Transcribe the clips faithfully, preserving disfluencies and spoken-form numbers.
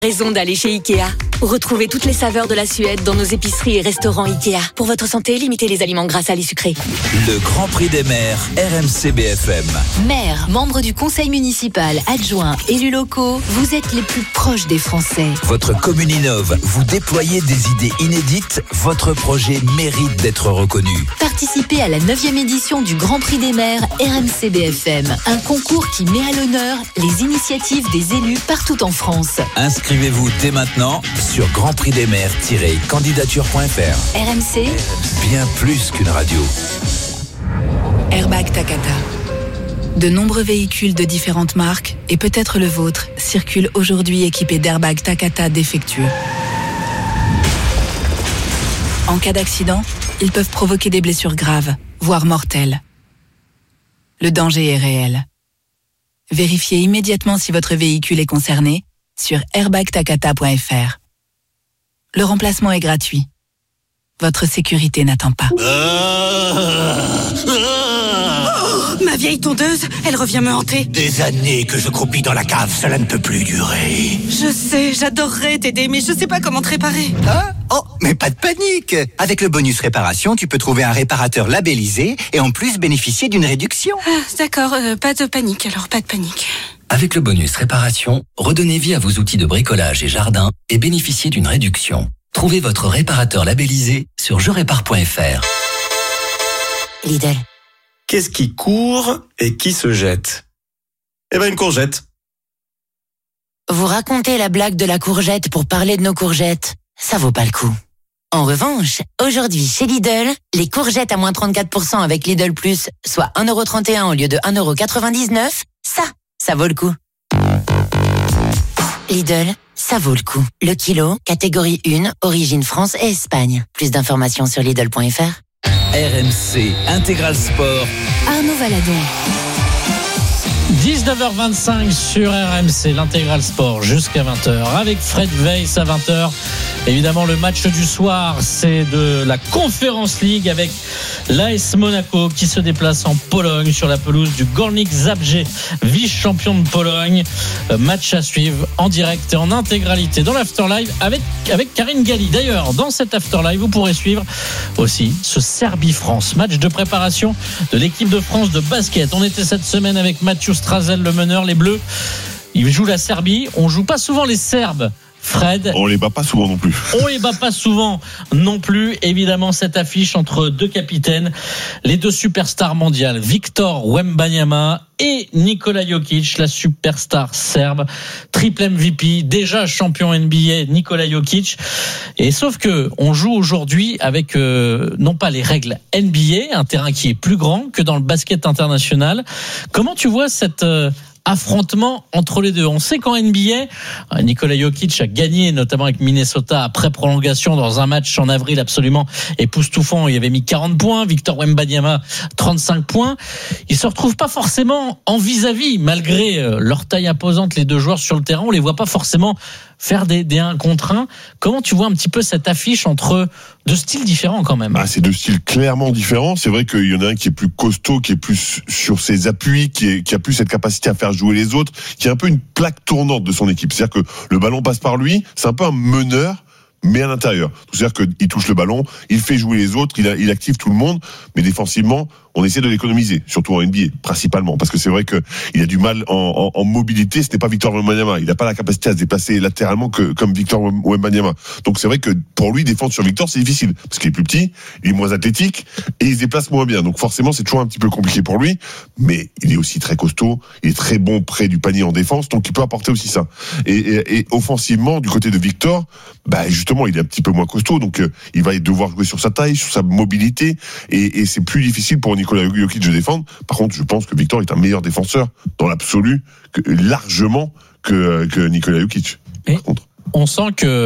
Raison d'aller chez Ikea. Retrouvez toutes les saveurs de la Suède dans nos épiceries et restaurants Ikea. Pour votre santé, limitez les aliments gras, salés, sucrés. Le Grand Prix des maires, R M C B F M. Maires, membres du conseil municipal, adjoints, élus locaux, vous êtes les plus proches des Français. Votre commune innove, vous déployez des idées inédites, votre projet mérite d'être reconnu. Participez à la neuvième édition du Grand Prix des maires R M C B F M. Un concours qui met à l'honneur les initiatives des élus partout en France. Inscrivez-vous dès maintenant sur grand prix des maires tiret candidature point f r. R M C, Bien plus qu'une radio. Airbag Takata. De nombreux véhicules de différentes marques, et peut-être le vôtre, circulent aujourd'hui équipés d'airbags Takata défectueux. En cas d'accident, ils peuvent provoquer des blessures graves, voire mortelles. Le danger est réel. Vérifiez immédiatement si votre véhicule est concerné sur airbag takata point f r. Le remplacement est gratuit. Votre sécurité n'attend pas. Oh, ma vieille tondeuse, elle revient me hanter. Des années que je croupis dans la cave, cela ne peut plus durer. Je sais, j'adorerais t'aider, mais je sais pas comment te réparer. Hein? Oh, mais pas de panique. Avec le bonus réparation, tu peux trouver un réparateur labellisé et en plus bénéficier d'une réduction. Ah, d'accord, euh, pas de panique, alors pas de panique. Avec le bonus réparation, redonnez vie à vos outils de bricolage et jardin et bénéficiez d'une réduction. Trouvez votre réparateur labellisé sur je répare point f r. Lidl. Qu'est-ce qui court et qui se jette? Eh ben une courgette. Vous racontez la blague de la courgette pour parler de nos courgettes. Ça vaut pas le coup. En revanche, aujourd'hui chez Lidl, les courgettes à moins trente-quatre pour cent avec Lidl Plus, soit un euro trente et un au lieu de un euro quatre-vingt-dix-neuf, ça, ça vaut le coup. Lidl, ça vaut le coup. Le kilo, catégorie un, origine France et Espagne. Plus d'informations sur Lidl point f r. R M C Intégral Sport. Arnaud Valadon. dix-neuf heures vingt-cinq sur R M C, l'intégral sport jusqu'à vingt heures avec Fred Weiss à vingt heures. Évidemment, le match du soir, c'est de la Conference League avec l'A S Monaco qui se déplace en Pologne sur la pelouse du Górnik Zabrze, vice-champion de Pologne. Match à suivre en direct et en intégralité dans l'Afterlive avec, avec Karine Galli. D'ailleurs, dans cet Afterlive, vous pourrez suivre aussi ce Serbie-France, match de préparation de l'équipe de France de basket. On était cette semaine avec Mathieu Strazel, le meneur, les Bleus. Ils jouent la Serbie. On joue pas souvent les Serbes. Fred. On les bat pas souvent non plus. On les bat pas souvent non plus. Évidemment, cette affiche entre deux capitaines, les deux superstars mondiales, Victor Wembanyama et Nikola Jokic, la superstar serbe, triple M V P, déjà champion N B A, Nikola Jokic. Et sauf que on joue aujourd'hui avec euh, non pas les règles N B A, un terrain qui est plus grand que dans le basket international. Comment tu vois cette euh, affrontement entre les deux? On sait qu'en N B A, Nikola Jokic a gagné notamment avec Minnesota après prolongation dans un match en avril absolument époustouflant. Il avait mis quarante points, Victor Wembanyama trente-cinq points. Ils se retrouvent pas forcément en vis-à-vis malgré leur taille imposante, les deux joueurs sur le terrain. On les voit pas forcément faire des, des un contre un. Comment tu vois un petit peu cette affiche entre deux styles différents quand même? Ah, c'est deux styles clairement différents. C'est vrai qu'il y en a un qui est plus costaud, qui est plus sur ses appuis, qui, est, qui a plus cette capacité à faire jouer les autres, qui est un peu une plaque tournante de son équipe. C'est-à-dire que le ballon passe par lui, c'est un peu un meneur, mais à l'intérieur. C'est-à-dire qu'il touche le ballon, il fait jouer les autres, il, a, il active tout le monde, mais défensivement, on essaie de l'économiser, surtout en N B A, principalement, parce que c'est vrai que il a du mal en, en, en mobilité. Ce n'est pas Victor Wembanyama, il n'a pas la capacité à se déplacer latéralement que comme Victor Wembanyama. Donc c'est vrai que pour lui défendre sur Victor c'est difficile, parce qu'il est plus petit, il est moins athlétique et il se déplace moins bien. Donc forcément c'est toujours un petit peu compliqué pour lui, mais il est aussi très costaud, il est très bon près du panier en défense, donc il peut apporter aussi ça. Et, et, et offensivement du côté de Victor, bah justement il est un petit peu moins costaud, donc euh, il va devoir jouer sur sa taille, sur sa mobilité, et, et c'est plus difficile pour Nikola Jokic de défendre. Par contre, je pense que Victor est un meilleur défenseur dans l'absolu, que, largement que, que Nikola Jokic. Par contre, on sent que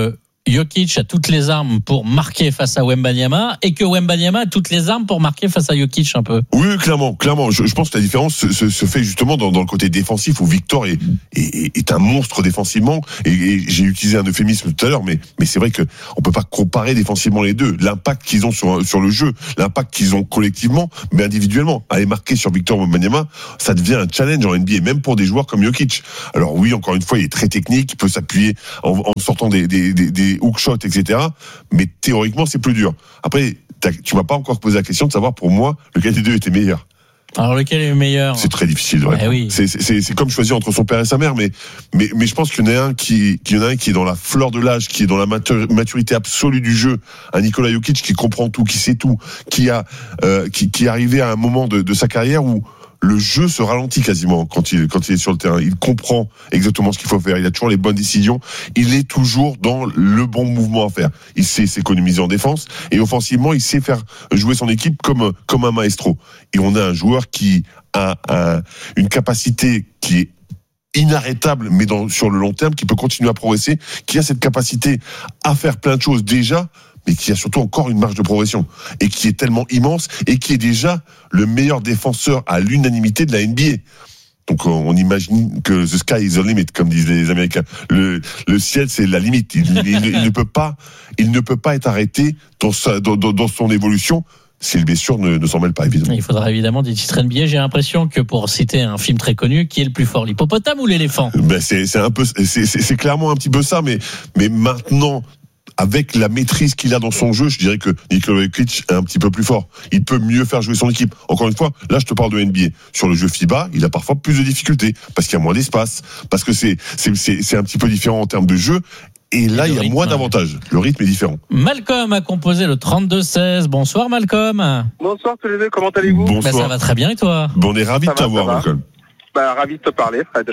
Jokic a toutes les armes pour marquer face à Wembanyama et que Wembanyama a toutes les armes pour marquer face à Jokic un peu. Oui, clairement, clairement. Je, je pense que la différence se, se, se fait justement dans, dans le côté défensif où Victor est, est, est un monstre défensivement. Et, et j'ai utilisé un euphémisme tout à l'heure, mais, mais c'est vrai que on peut pas comparer défensivement les deux. L'impact qu'ils ont sur, sur le jeu, l'impact qu'ils ont collectivement, mais individuellement. Aller marquer sur Victor Wembanyama, ça devient un challenge en N B A, même pour des joueurs comme Jokic. Alors oui, encore une fois, il est très technique, il peut s'appuyer en, en sortant des, des, des, des hook shots, et cetera. Mais théoriquement, c'est plus dur. Après, tu m'as pas encore posé la question de savoir pour moi lequel des deux était meilleur. Alors lequel est le meilleur ? C'est très difficile de répondre. Eh oui. c'est, c'est, c'est comme choisir entre son père et sa mère, mais, mais, mais je pense qu'il y en a un qui, qu'il y en a un qui est dans la fleur de l'âge, qui est dans la maturité absolue du jeu. Un Nikola Jokic qui comprend tout, qui sait tout, qui a, euh, qui, qui est arrivé à un moment de, de sa carrière où le jeu se ralentit quasiment quand il, quand il est sur le terrain. Il comprend exactement ce qu'il faut faire. Il a toujours les bonnes décisions. Il est toujours dans le bon mouvement à faire. Il sait s'économiser en défense et offensivement, il sait faire jouer son équipe comme, comme un maestro. Et on a un joueur qui a un, une capacité qui est inarrêtable, mais dans, sur le long terme, qui peut continuer à progresser, qui a cette capacité à faire plein de choses déjà, mais qui a surtout encore une marge de progression et qui est tellement immense et qui est déjà le meilleur défenseur à l'unanimité de la N B A. Donc on imagine que the sky is the limit, comme disent les Américains. Le, le ciel, c'est la limite. Il, il, il ne peut pas, il ne peut pas être arrêté dans, sa, dans, dans son évolution. Si les blessures ne, ne s'en mêlent pas, évidemment. Il faudra évidemment des titres N B A. J'ai l'impression que, pour citer un film très connu, qui est le plus fort, l'hippopotame ou l'éléphant ? Ben c'est, c'est un peu, c'est, c'est, c'est clairement un petit peu ça, mais, mais maintenant, avec la maîtrise qu'il a dans son jeu, je dirais que Nikola Jokic est un petit peu plus fort. Il peut mieux faire jouer son équipe. Encore une fois, là, je te parle de N B A. Sur le jeu FIBA, il a parfois plus de difficultés parce qu'il y a moins d'espace, parce que c'est, c'est, c'est, c'est un petit peu différent en termes de jeu. Et là, et il y a rythme, moins d'avantages. Le rythme est différent. Malcolm a composé le trente-deux seize. Bonsoir, Malcolm. Bonsoir tous les deux, comment allez-vous ? Bonsoir. Bah, ça va très bien, et toi ? Bon, on est ravis ça de t'avoir, Malcolm. Bah, ravi de te parler, Fred.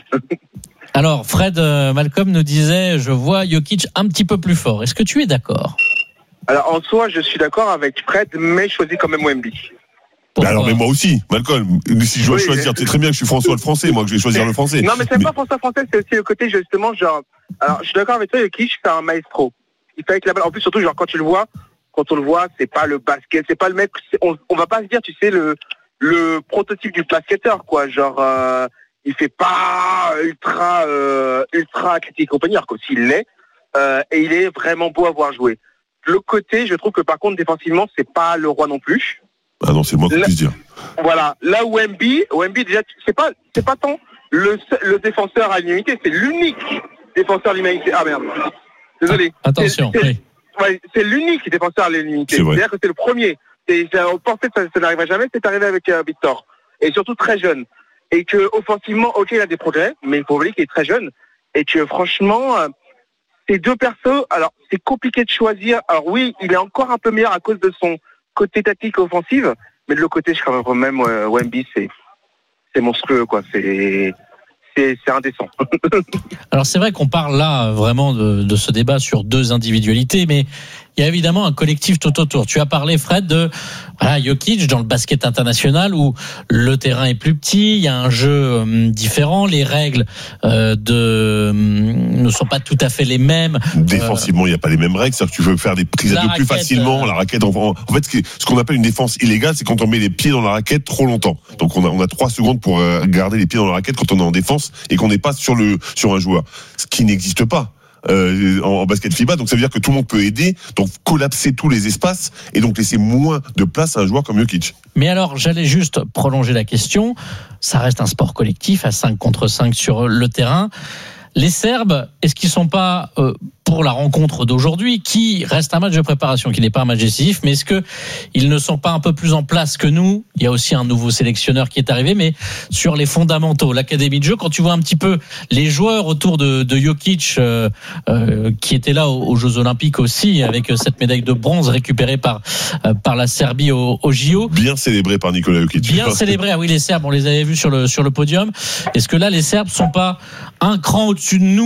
Alors, Fred, euh, Malcolm nous disait, je vois Jokic un petit peu plus fort. Est-ce que tu es d'accord ? Alors, en soi, je suis d'accord avec Fred, mais je choisis quand même Wemby. Bah alors, mais moi aussi, Malcolm. Si je dois oui, choisir, c'est très bien que je suis François le français, moi, que je vais choisir le français. Non, mais c'est mais... pas François français, c'est aussi le côté, justement, genre. Alors, je suis d'accord avec toi, Jokic, c'est un maestro. Il fait avec la balle. En plus, surtout, genre, quand tu le vois, quand on le voit, c'est pas le basket, c'est pas le mec. On, on va pas se dire, tu sais, le, le prototype du basketteur, quoi. Genre, euh, il fait pas ultra, euh, ultra athlétique compagnie, alors qu'aussi il l'est, euh, et il est vraiment beau à voir jouer. De l'autre côté, je trouve que par contre, défensivement, c'est pas le roi non plus. Ah non, c'est moi qui puisse dire. Voilà. Là où Wemby, Wemby, déjà, c'est pas, c'est pas tant le, le défenseur à l'unité, c'est l'unique défenseur à l'unité. Ah merde. Désolé. Attention. C'est, c'est, oui. ouais, c'est l'unique défenseur à l'unité. C'est C'est-à-dire que c'est le premier. C'est, c'est, on pensait que ça, ça n'arriverait jamais, c'est arrivé avec euh, Victor. Et surtout très jeune. Et que, offensivement, ok, il a des progrès, mais il faut oublier qu'il est très jeune. Et que, franchement, euh, ces deux persos, alors, c'est compliqué de choisir. Alors oui, il est encore un peu meilleur à cause de son côté tactique offensif, mais de l'autre côté, je crois même, euh, Wemby, c'est, c'est monstrueux, quoi. C'est, c'est, c'est indécent. Alors, c'est vrai qu'on parle là, vraiment, de, de ce débat sur deux individualités, mais il y a évidemment un collectif tout autour. Tu as parlé, Fred, de voilà, Jokic dans le basket international où le terrain est plus petit, il y a un jeu euh, différent, les règles euh, de, euh, ne sont pas tout à fait les mêmes. Défensivement, il n'y a pas les mêmes règles, c'est-à-dire que tu veux faire des prises à deux plus facilement. Euh... La raquette, en, en fait, ce qu'on appelle une défense illégale, c'est quand on met les pieds dans la raquette trop longtemps. Donc on a, on a trois secondes pour euh, garder les pieds dans la raquette quand on est en défense et qu'on n'est pas sur le sur un joueur, ce qui n'existe pas. Euh, en, en basket FIBA, donc ça veut dire que tout le monde peut aider, donc collapser tous les espaces et donc laisser moins de place à un joueur comme Jokic. Mais alors, j'allais juste prolonger la question. Ça reste un sport collectif à cinq contre cinq sur le terrain. Les Serbes, est-ce qu'ils sont pas euh, pour la rencontre d'aujourd'hui, qui reste un match de préparation, qui n'est pas un match décisif, mais est-ce que ils ne sont pas un peu plus en place que nous ? Il y a aussi un nouveau sélectionneur qui est arrivé, mais sur les fondamentaux, l'académie de jeu, quand tu vois un petit peu les joueurs autour de, de Jokic, euh, euh, qui étaient là aux, aux Jeux Olympiques aussi, avec cette médaille de bronze récupérée par euh, par la Serbie au, au J O. Bien célébré par Nikola Jokic. Bien célébré, ah oui, les Serbes, on les avait vus sur le sur le podium. Est-ce que là, les Serbes sont pas un cran au-dessus de nous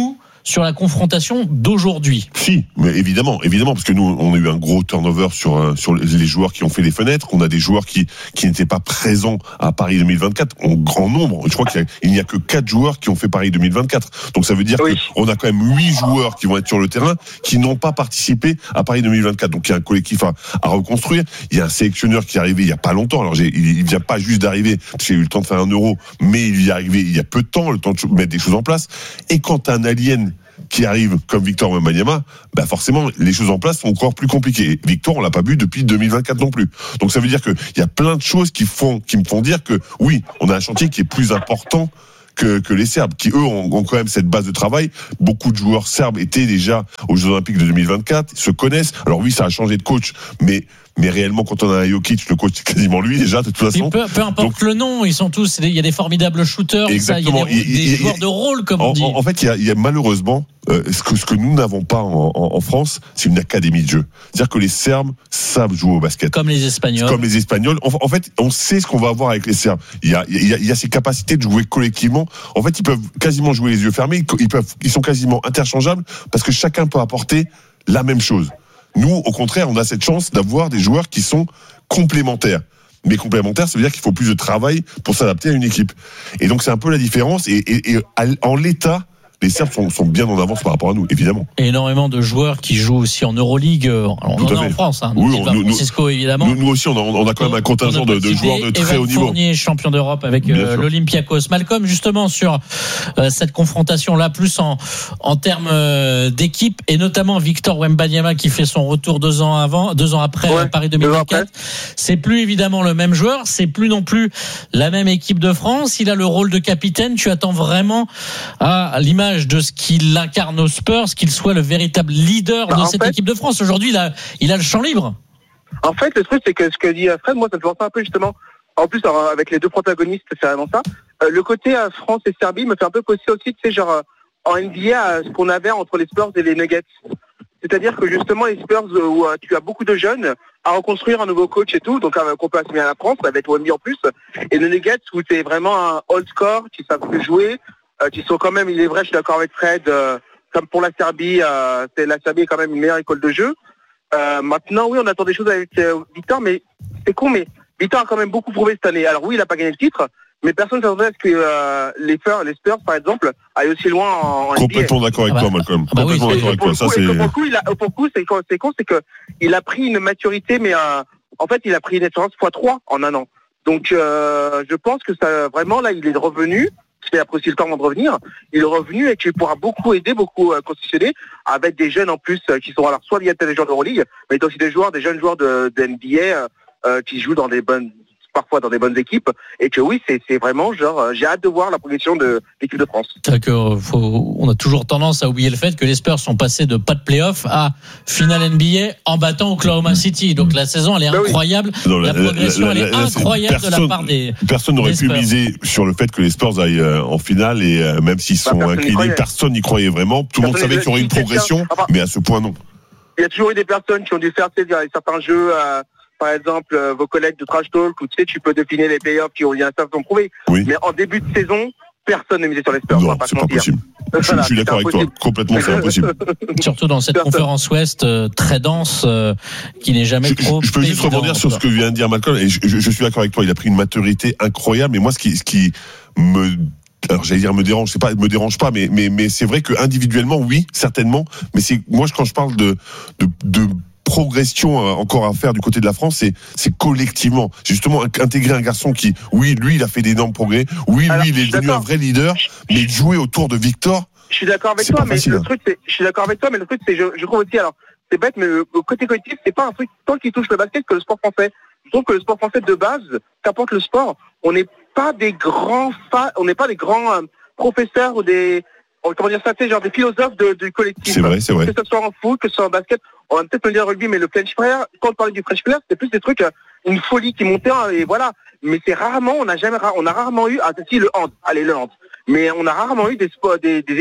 sur la confrontation d'aujourd'hui. Si, mais évidemment, évidemment, parce que nous, on a eu un gros turnover sur euh, sur les joueurs qui ont fait les fenêtres. On a des joueurs qui qui n'étaient pas présents à Paris deux mille vingt-quatre en grand nombre. Je crois qu'il y a, il n'y a que quatre joueurs qui ont fait Paris deux mille vingt-quatre. Donc ça veut dire oui. qu'on a quand même huit joueurs qui vont être sur le terrain qui n'ont pas participé à Paris deux mille vingt-quatre. Donc il y a un collectif à, à reconstruire. Il y a un sélectionneur qui est arrivé il y a pas longtemps. Alors j'ai, il, il vient pas juste d'arriver parce qu'il a eu le temps de faire un euro, mais il y est arrivé il y a peu de temps, le temps de mettre des choses en place. Et quand t'as un alien qui arrive comme Victor Wembanyama, bah forcément les choses en place sont encore plus compliquées. Victor, on l'a pas vu depuis deux mille vingt-quatre non plus. Donc ça veut dire que il y a plein de choses qui font, qui me font dire que oui, on a un chantier qui est plus important que, que les Serbes, qui eux ont, ont quand même cette base de travail. Beaucoup de joueurs serbes étaient déjà aux Jeux Olympiques de deux mille vingt-quatre, ils se connaissent. Alors oui, ça a changé de coach, mais mais réellement, quand on a un Jokic, le coach, c'est quasiment lui, déjà, de toute façon. Peu, peu importe Donc, le nom, ils sont tous, il y a des formidables shooters, exactement. Ça, il y a des, il, des il, joueurs il, de rôle, comme en, on dit. En, en fait, il y a, il y a malheureusement, euh, ce, que, ce que nous n'avons pas en, en, en France, c'est une académie de jeu. C'est-à-dire que les Serbes savent jouer au basket. Comme les Espagnols. Comme les Espagnols. En, en fait, on sait ce qu'on va avoir avec les Serbes. Il y a, il y a, il y a ces capacités de jouer collectivement. En fait, ils peuvent quasiment jouer les yeux fermés. Ils, peuvent, ils sont quasiment interchangeables parce que chacun peut apporter la même chose. Nous, au contraire, on a cette chance d'avoir des joueurs qui sont complémentaires. Mais complémentaires, ça veut dire qu'il faut plus de travail pour s'adapter à une équipe. Et donc, c'est un peu la différence. Et, et, et en l'état, les Serbes sont, sont bien en avance par rapport à nous, évidemment. Et énormément de joueurs qui jouent aussi en Euroleague. Alors, on Tout en a en France, hein. Oui, on, nous, Francisco, évidemment. Nous, nous aussi, on a, on a quand même un contingent de, de joueurs de très Evan haut niveau. Fournier, champion d'Europe avec euh, l'Olympiakos. Malcolm, justement, sur euh, cette confrontation-là, plus en, en termes euh, d'équipe, et notamment Victor Wembanyama qui fait son retour deux ans avant, deux ans après ouais, Paris deux mille vingt-quatre. C'est plus évidemment le même joueur, c'est plus non plus la même équipe de France. Il a le rôle de capitaine. Tu attends vraiment à l'image de ce qu'il incarne aux Spurs, qu'il soit le véritable leader bah, de cette fait, équipe de France. Aujourd'hui, il a, il a le champ libre. En fait, le truc, c'est que ce que dit Fred, moi, ça me fait penser un peu justement, en plus, alors, avec les deux protagonistes, c'est vraiment ça. Euh, le côté euh, France et Serbie me fait un peu penser aussi, tu sais, genre, euh, en N B A, à ce qu'on avait entre les Spurs et les Nuggets. C'est-à-dire que justement, les Spurs, euh, où euh, tu as beaucoup de jeunes à reconstruire un nouveau coach et tout, donc euh, qu'on peut assimiler à la France, avec Wemby en plus, et les Nuggets, où c'est vraiment un old score, qui savent plus jouer, Euh, qui sont quand même, il est vrai, je suis d'accord avec Fred, euh, comme pour la Serbie, euh, c'est, la Serbie est quand même une meilleure école de jeu. Euh, maintenant, oui, on attend des choses avec euh, Victor, mais c'est con, mais Victor a quand même beaucoup prouvé cette année. Alors oui, il n'a pas gagné le titre, mais personne ne s'attendait à ce que euh, les, Spurs, les Spurs, par exemple, aillent aussi loin en, en Complètement N B A. d'accord avec ah bah, toi, Malcolm. Ah bah Complètement oui, d'accord avec toi. Ça, c'est... Pour le coup, il a, pour le coup, c'est, c'est con, c'est que il a pris une maturité, mais euh, en fait, il a pris une expérience fois trois en un an. Donc, euh, je pense que ça, vraiment, là, il est revenu. C'est après aussi le temps de revenir. Il est revenu et qu'il pourra beaucoup aider, beaucoup euh, constitutionner avec des jeunes en plus euh, qui sont alors soit liés à des joueurs de Euroleague, mais aussi des joueurs, des jeunes joueurs de, de N B A euh, qui jouent dans des bonnes, parfois dans des bonnes équipes. Et que oui, c'est, c'est vraiment genre, euh, j'ai hâte de voir la progression de l'équipe de France. C'est que faut, on a toujours tendance à oublier le fait que les Spurs sont passés de pas de play-off à finale N B A en battant Oklahoma City. Donc la saison, elle est incroyable. Non, la, la progression, la, la, la, elle est incroyable personne, de la part des Personne n'aurait pu miser sur le fait que les Spurs aillent euh, en finale et euh, même s'ils sont bah, inclinés, personne n'y croyait vraiment. Tout le monde savait qu'il y aurait une progression, enfin, mais à ce point, non. Il y a toujours eu des personnes qui ont dû faire certains jeux... Euh, par exemple, euh, vos collègues de Trash Talk, où tu sais, tu peux définir les playoffs qui ont rien à t'ont prouvé. Oui. Mais en début de saison, personne ne misait sur les Spurs. Non, pas c'est pas possible. Je, voilà, je suis d'accord avec toi. Complètement, c'est impossible. Surtout dans cette personne. conférence Ouest euh, très dense, euh, qui n'est jamais je, trop. Je, je peux juste rebondir sur ce que vient de dire Malcolm, et je, je, je suis d'accord avec toi. Il a pris une maturité incroyable. Et moi, ce qui, ce qui me alors j'allais dire me dérange, c'est pas me dérange pas, mais mais mais c'est vrai que individuellement, oui, certainement. Mais c'est moi, quand je parle de de, de progression encore à faire du côté de la France, c'est, c'est collectivement. Justement, intégrer un garçon qui, oui, lui, il a fait d'énormes progrès. Oui, alors, lui, il est devenu un vrai leader. Mais de jouer autour de Victor. Je suis d'accord avec toi, mais facile, le hein. truc, c'est, je suis d'accord avec toi, mais le truc, c'est, je, je trouve aussi, alors, c'est bête, mais le, le côté collectif, c'est pas un truc tant qu'il touche le basket que le sport français. Je trouve que le sport français de base, qu'apporte le sport, on n'est pas des grands fa- on n'est pas des grands euh, professeurs ou des, comment dire ça, tu sais, genre des philosophes de, du collectif. C'est vrai, c'est vrai. Que ce soit en foot, que ce soit en basket, on va peut-être me dire rugby, mais le French Flair, quand on parlait du French Flair, c'était plus des trucs, une folie qui montait, et voilà. Mais c'est rarement, on a jamais, on a rarement eu, ah, si, le hand, allez, le hand. Mais on a rarement eu des sports, des, des équipes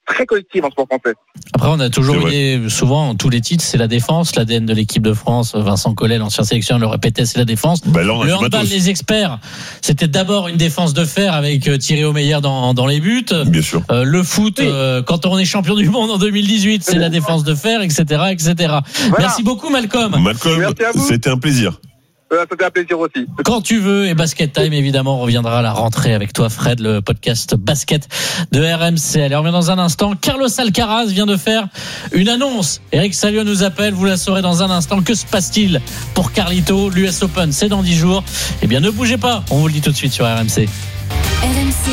très collective en sport français. Après, on a toujours eu, souvent, tous les titres, c'est la défense. L'A D N de l'équipe de France, Vincent Collet, l'ancien sélectionneur, le répétait, c'est la défense. Ben là, on a le handball, les experts, c'était d'abord une défense de fer avec Thierry Omeyer dans, dans les buts. Bien sûr. Euh, le foot, oui. euh, quand on est champion du monde en deux mille dix-huit, c'est la défense de fer, et cetera, et cetera. Voilà. Merci beaucoup, Malcolm. Malcolm, c'était un plaisir. Euh, c'était un plaisir aussi. Quand tu veux, et Basket Time, évidemment, reviendra à la rentrée avec toi, Fred, le podcast basket de R M C. Allez, on revient dans un instant. Carlos Alcaraz vient de faire une annonce. Eric Salio nous appelle, vous la saurez dans un instant. Que se passe-t-il pour Carlito? L'U S Open, c'est dans dix jours. Eh bien, ne bougez pas, on vous le dit tout de suite sur R M C. R M C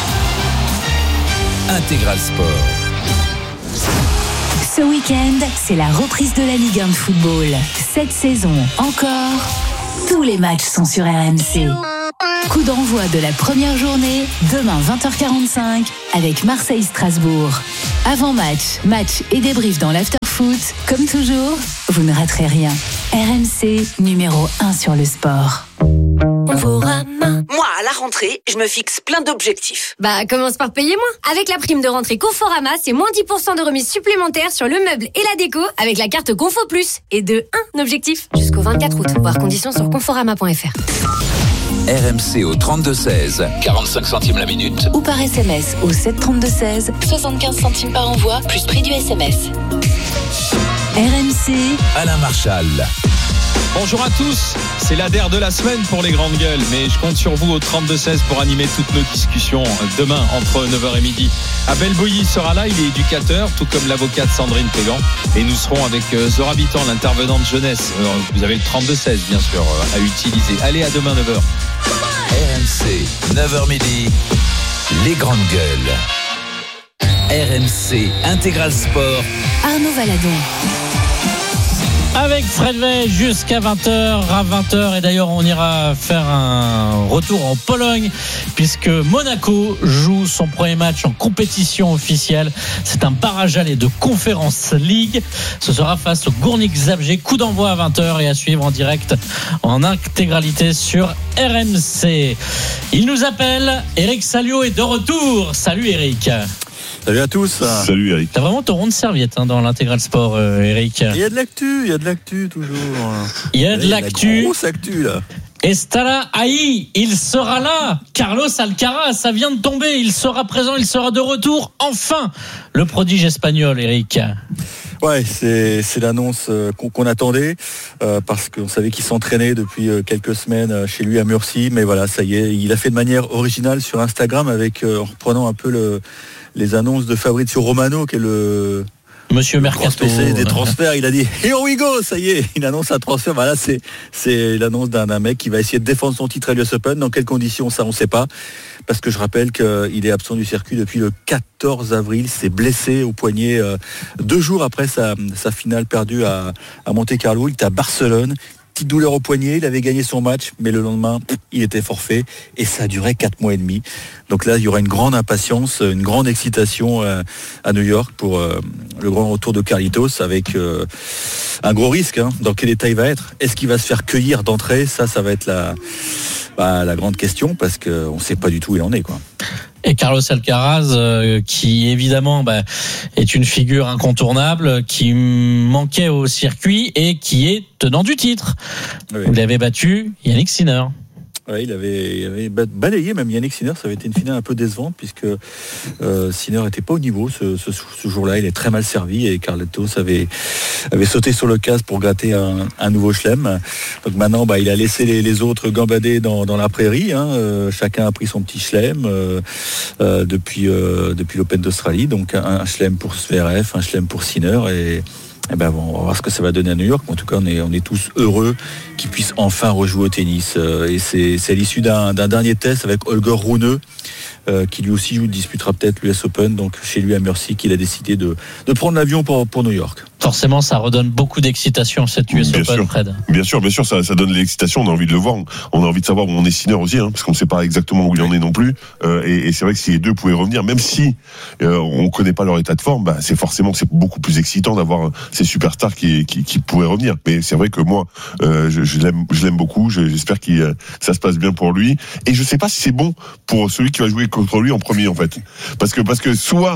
Intégral Sport. Ce week-end, c'est la reprise de la Ligue un de football. Cette saison encore, tous les matchs sont sur R M C. Coup d'envoi de la première journée, demain vingt heures quarante-cinq, avec Marseille-Strasbourg. Avant-match, match et débrief dans l'after-foot. Comme toujours, vous ne raterez rien. R M C, numéro un sur le sport. Conforama. Moi, à la rentrée, je me fixe plein d'objectifs. Bah, commence par payer moins. Avec la prime de rentrée Conforama, c'est moins dix pour cent de remise supplémentaire sur le meuble et la déco avec la carte Confo Plus. Et de un objectif jusqu'au vingt-quatre août. Voir conditions sur conforama point f r. R M C au trente-deux seize, quarante-cinq centimes la minute. Ou par S M S au sept trente-deux seize, soixante-quinze centimes par envoi, plus prix du S M S. R M C, Alain Marchal. Bonjour à tous, c'est l'A D E R de la semaine pour les grandes gueules, mais je compte sur vous au trente-deux seize pour animer toutes nos discussions demain entre neuf heures et midi. Abel Boilly sera là, il est éducateur, tout comme l'avocate Sandrine Pégan, et nous serons avec Zora Bitan, l'intervenante jeunesse. Vous avez le trente-deux seize bien sûr à utiliser. Allez, à demain neuf heures. R M C, neuf heures midi, les grandes gueules. R M C Intégral Sport. Arnaud Valadon. Avec Fred Way jusqu'à vingt heures, à vingt heures, et d'ailleurs on ira faire un retour en Pologne puisque Monaco joue son premier match en compétition officielle. C'est un barrage aller de Conference League. Ce sera face au Gournik Zabrze. Coup d'envoi à vingt heures et à suivre en direct en intégralité sur R M C. Il nous appelle, Eric Salio est de retour. Salut Eric. Salut à tous. Salut Eric. T'as vraiment ton rond de serviette hein, dans l'intégral sport, euh, Eric. Il y a de l'actu, il y a de l'actu toujours. Il y a de il y l'actu. Il y a grosse actu là. Estará ahí, il sera là. Carlos Alcaraz, ça vient de tomber. Il sera présent, il sera de retour. Enfin, le prodige espagnol, Eric. Ouais, c'est c'est l'annonce qu'on, qu'on attendait euh, parce qu'on savait qu'il s'entraînait depuis quelques semaines chez lui à Murcie, mais voilà, ça y est, il a fait de manière originale sur Instagram avec euh, en reprenant un peu le, les annonces de Fabrizio Romano, qui est le Monsieur Mercato spécialiste des transferts. Il a dit here we go, ça y est, il annonce un transfert. Voilà, c'est c'est l'annonce d'un, d'un mec qui va essayer de défendre son titre à l'U S Open. Dans quelles conditions, ça on sait pas, parce que je rappelle qu'il est absent du circuit depuis le quatorze avril. Il s'est blessé au poignet euh, deux jours après sa, sa finale perdue à, à Monte-Carlo. Il était à Barcelone. Petite douleur au poignet, il avait gagné son match, mais le lendemain, il était forfait et ça a duré quatre mois et demi. Donc là, il y aura une grande impatience, une grande excitation euh, à New York pour euh, le grand retour de Carlitos, avec euh, un gros risque. Hein. Dans quel état il va être? Est-ce qu'il va se faire cueillir d'entrée? Ça, ça va être la, bah, la grande question, parce qu'on ne sait pas du tout où il en est, quoi. Et Carlos Alcaraz, euh, qui évidemment bah, est une figure incontournable, qui manquait au circuit et qui est tenant du titre. Oui. Vous l'avez battu, Yannick Sinner. Ouais, il avait, il avait balayé même Yannick Sinner. Ça avait été une finale un peu décevante puisque euh, Sinner n'était pas au niveau ce, ce, ce jour-là. Il est très mal servi et Carlitos avait, avait sauté sur le casque pour gratter un, un nouveau chelem. Donc maintenant, bah, il a laissé les, les autres gambader dans, dans la prairie. Hein. Euh, chacun a pris son petit chelem euh, euh, depuis, euh, depuis l'Open d'Australie. Donc un, un chelem pour Zverev, un chelem pour Sinner et Eh ben bon, on va voir ce que ça va donner à New York. En tout cas, on est, on est tous heureux qu'il puisse enfin rejouer au tennis. Et c'est, c'est à l'issue d'un, d'un dernier test avec Holger Rune, euh, qui lui aussi disputera peut-être l'U S Open, donc chez lui à Murcie, qu'il a décidé de, de prendre l'avion pour, pour New York. Forcément, ça redonne beaucoup d'excitation, cette U S bien Open, sûr. Fred. Bien sûr, bien sûr, ça, ça donne l'excitation, on a envie de le voir, on a envie de savoir où on est Sinner aussi, hein, parce qu'on ne sait pas exactement où il en est non plus, euh, et, et c'est vrai que si les deux pouvaient revenir, même si euh, on ne connaît pas leur état de forme, bah, c'est forcément c'est beaucoup plus excitant d'avoir ces superstars qui, qui, qui pourraient revenir. Mais c'est vrai que moi, euh, je, je, l'aime, je l'aime beaucoup, je, j'espère que euh, ça se passe bien pour lui, et je ne sais pas si c'est bon pour celui qui va jouer contre lui en premier, en fait. Parce que, parce que soit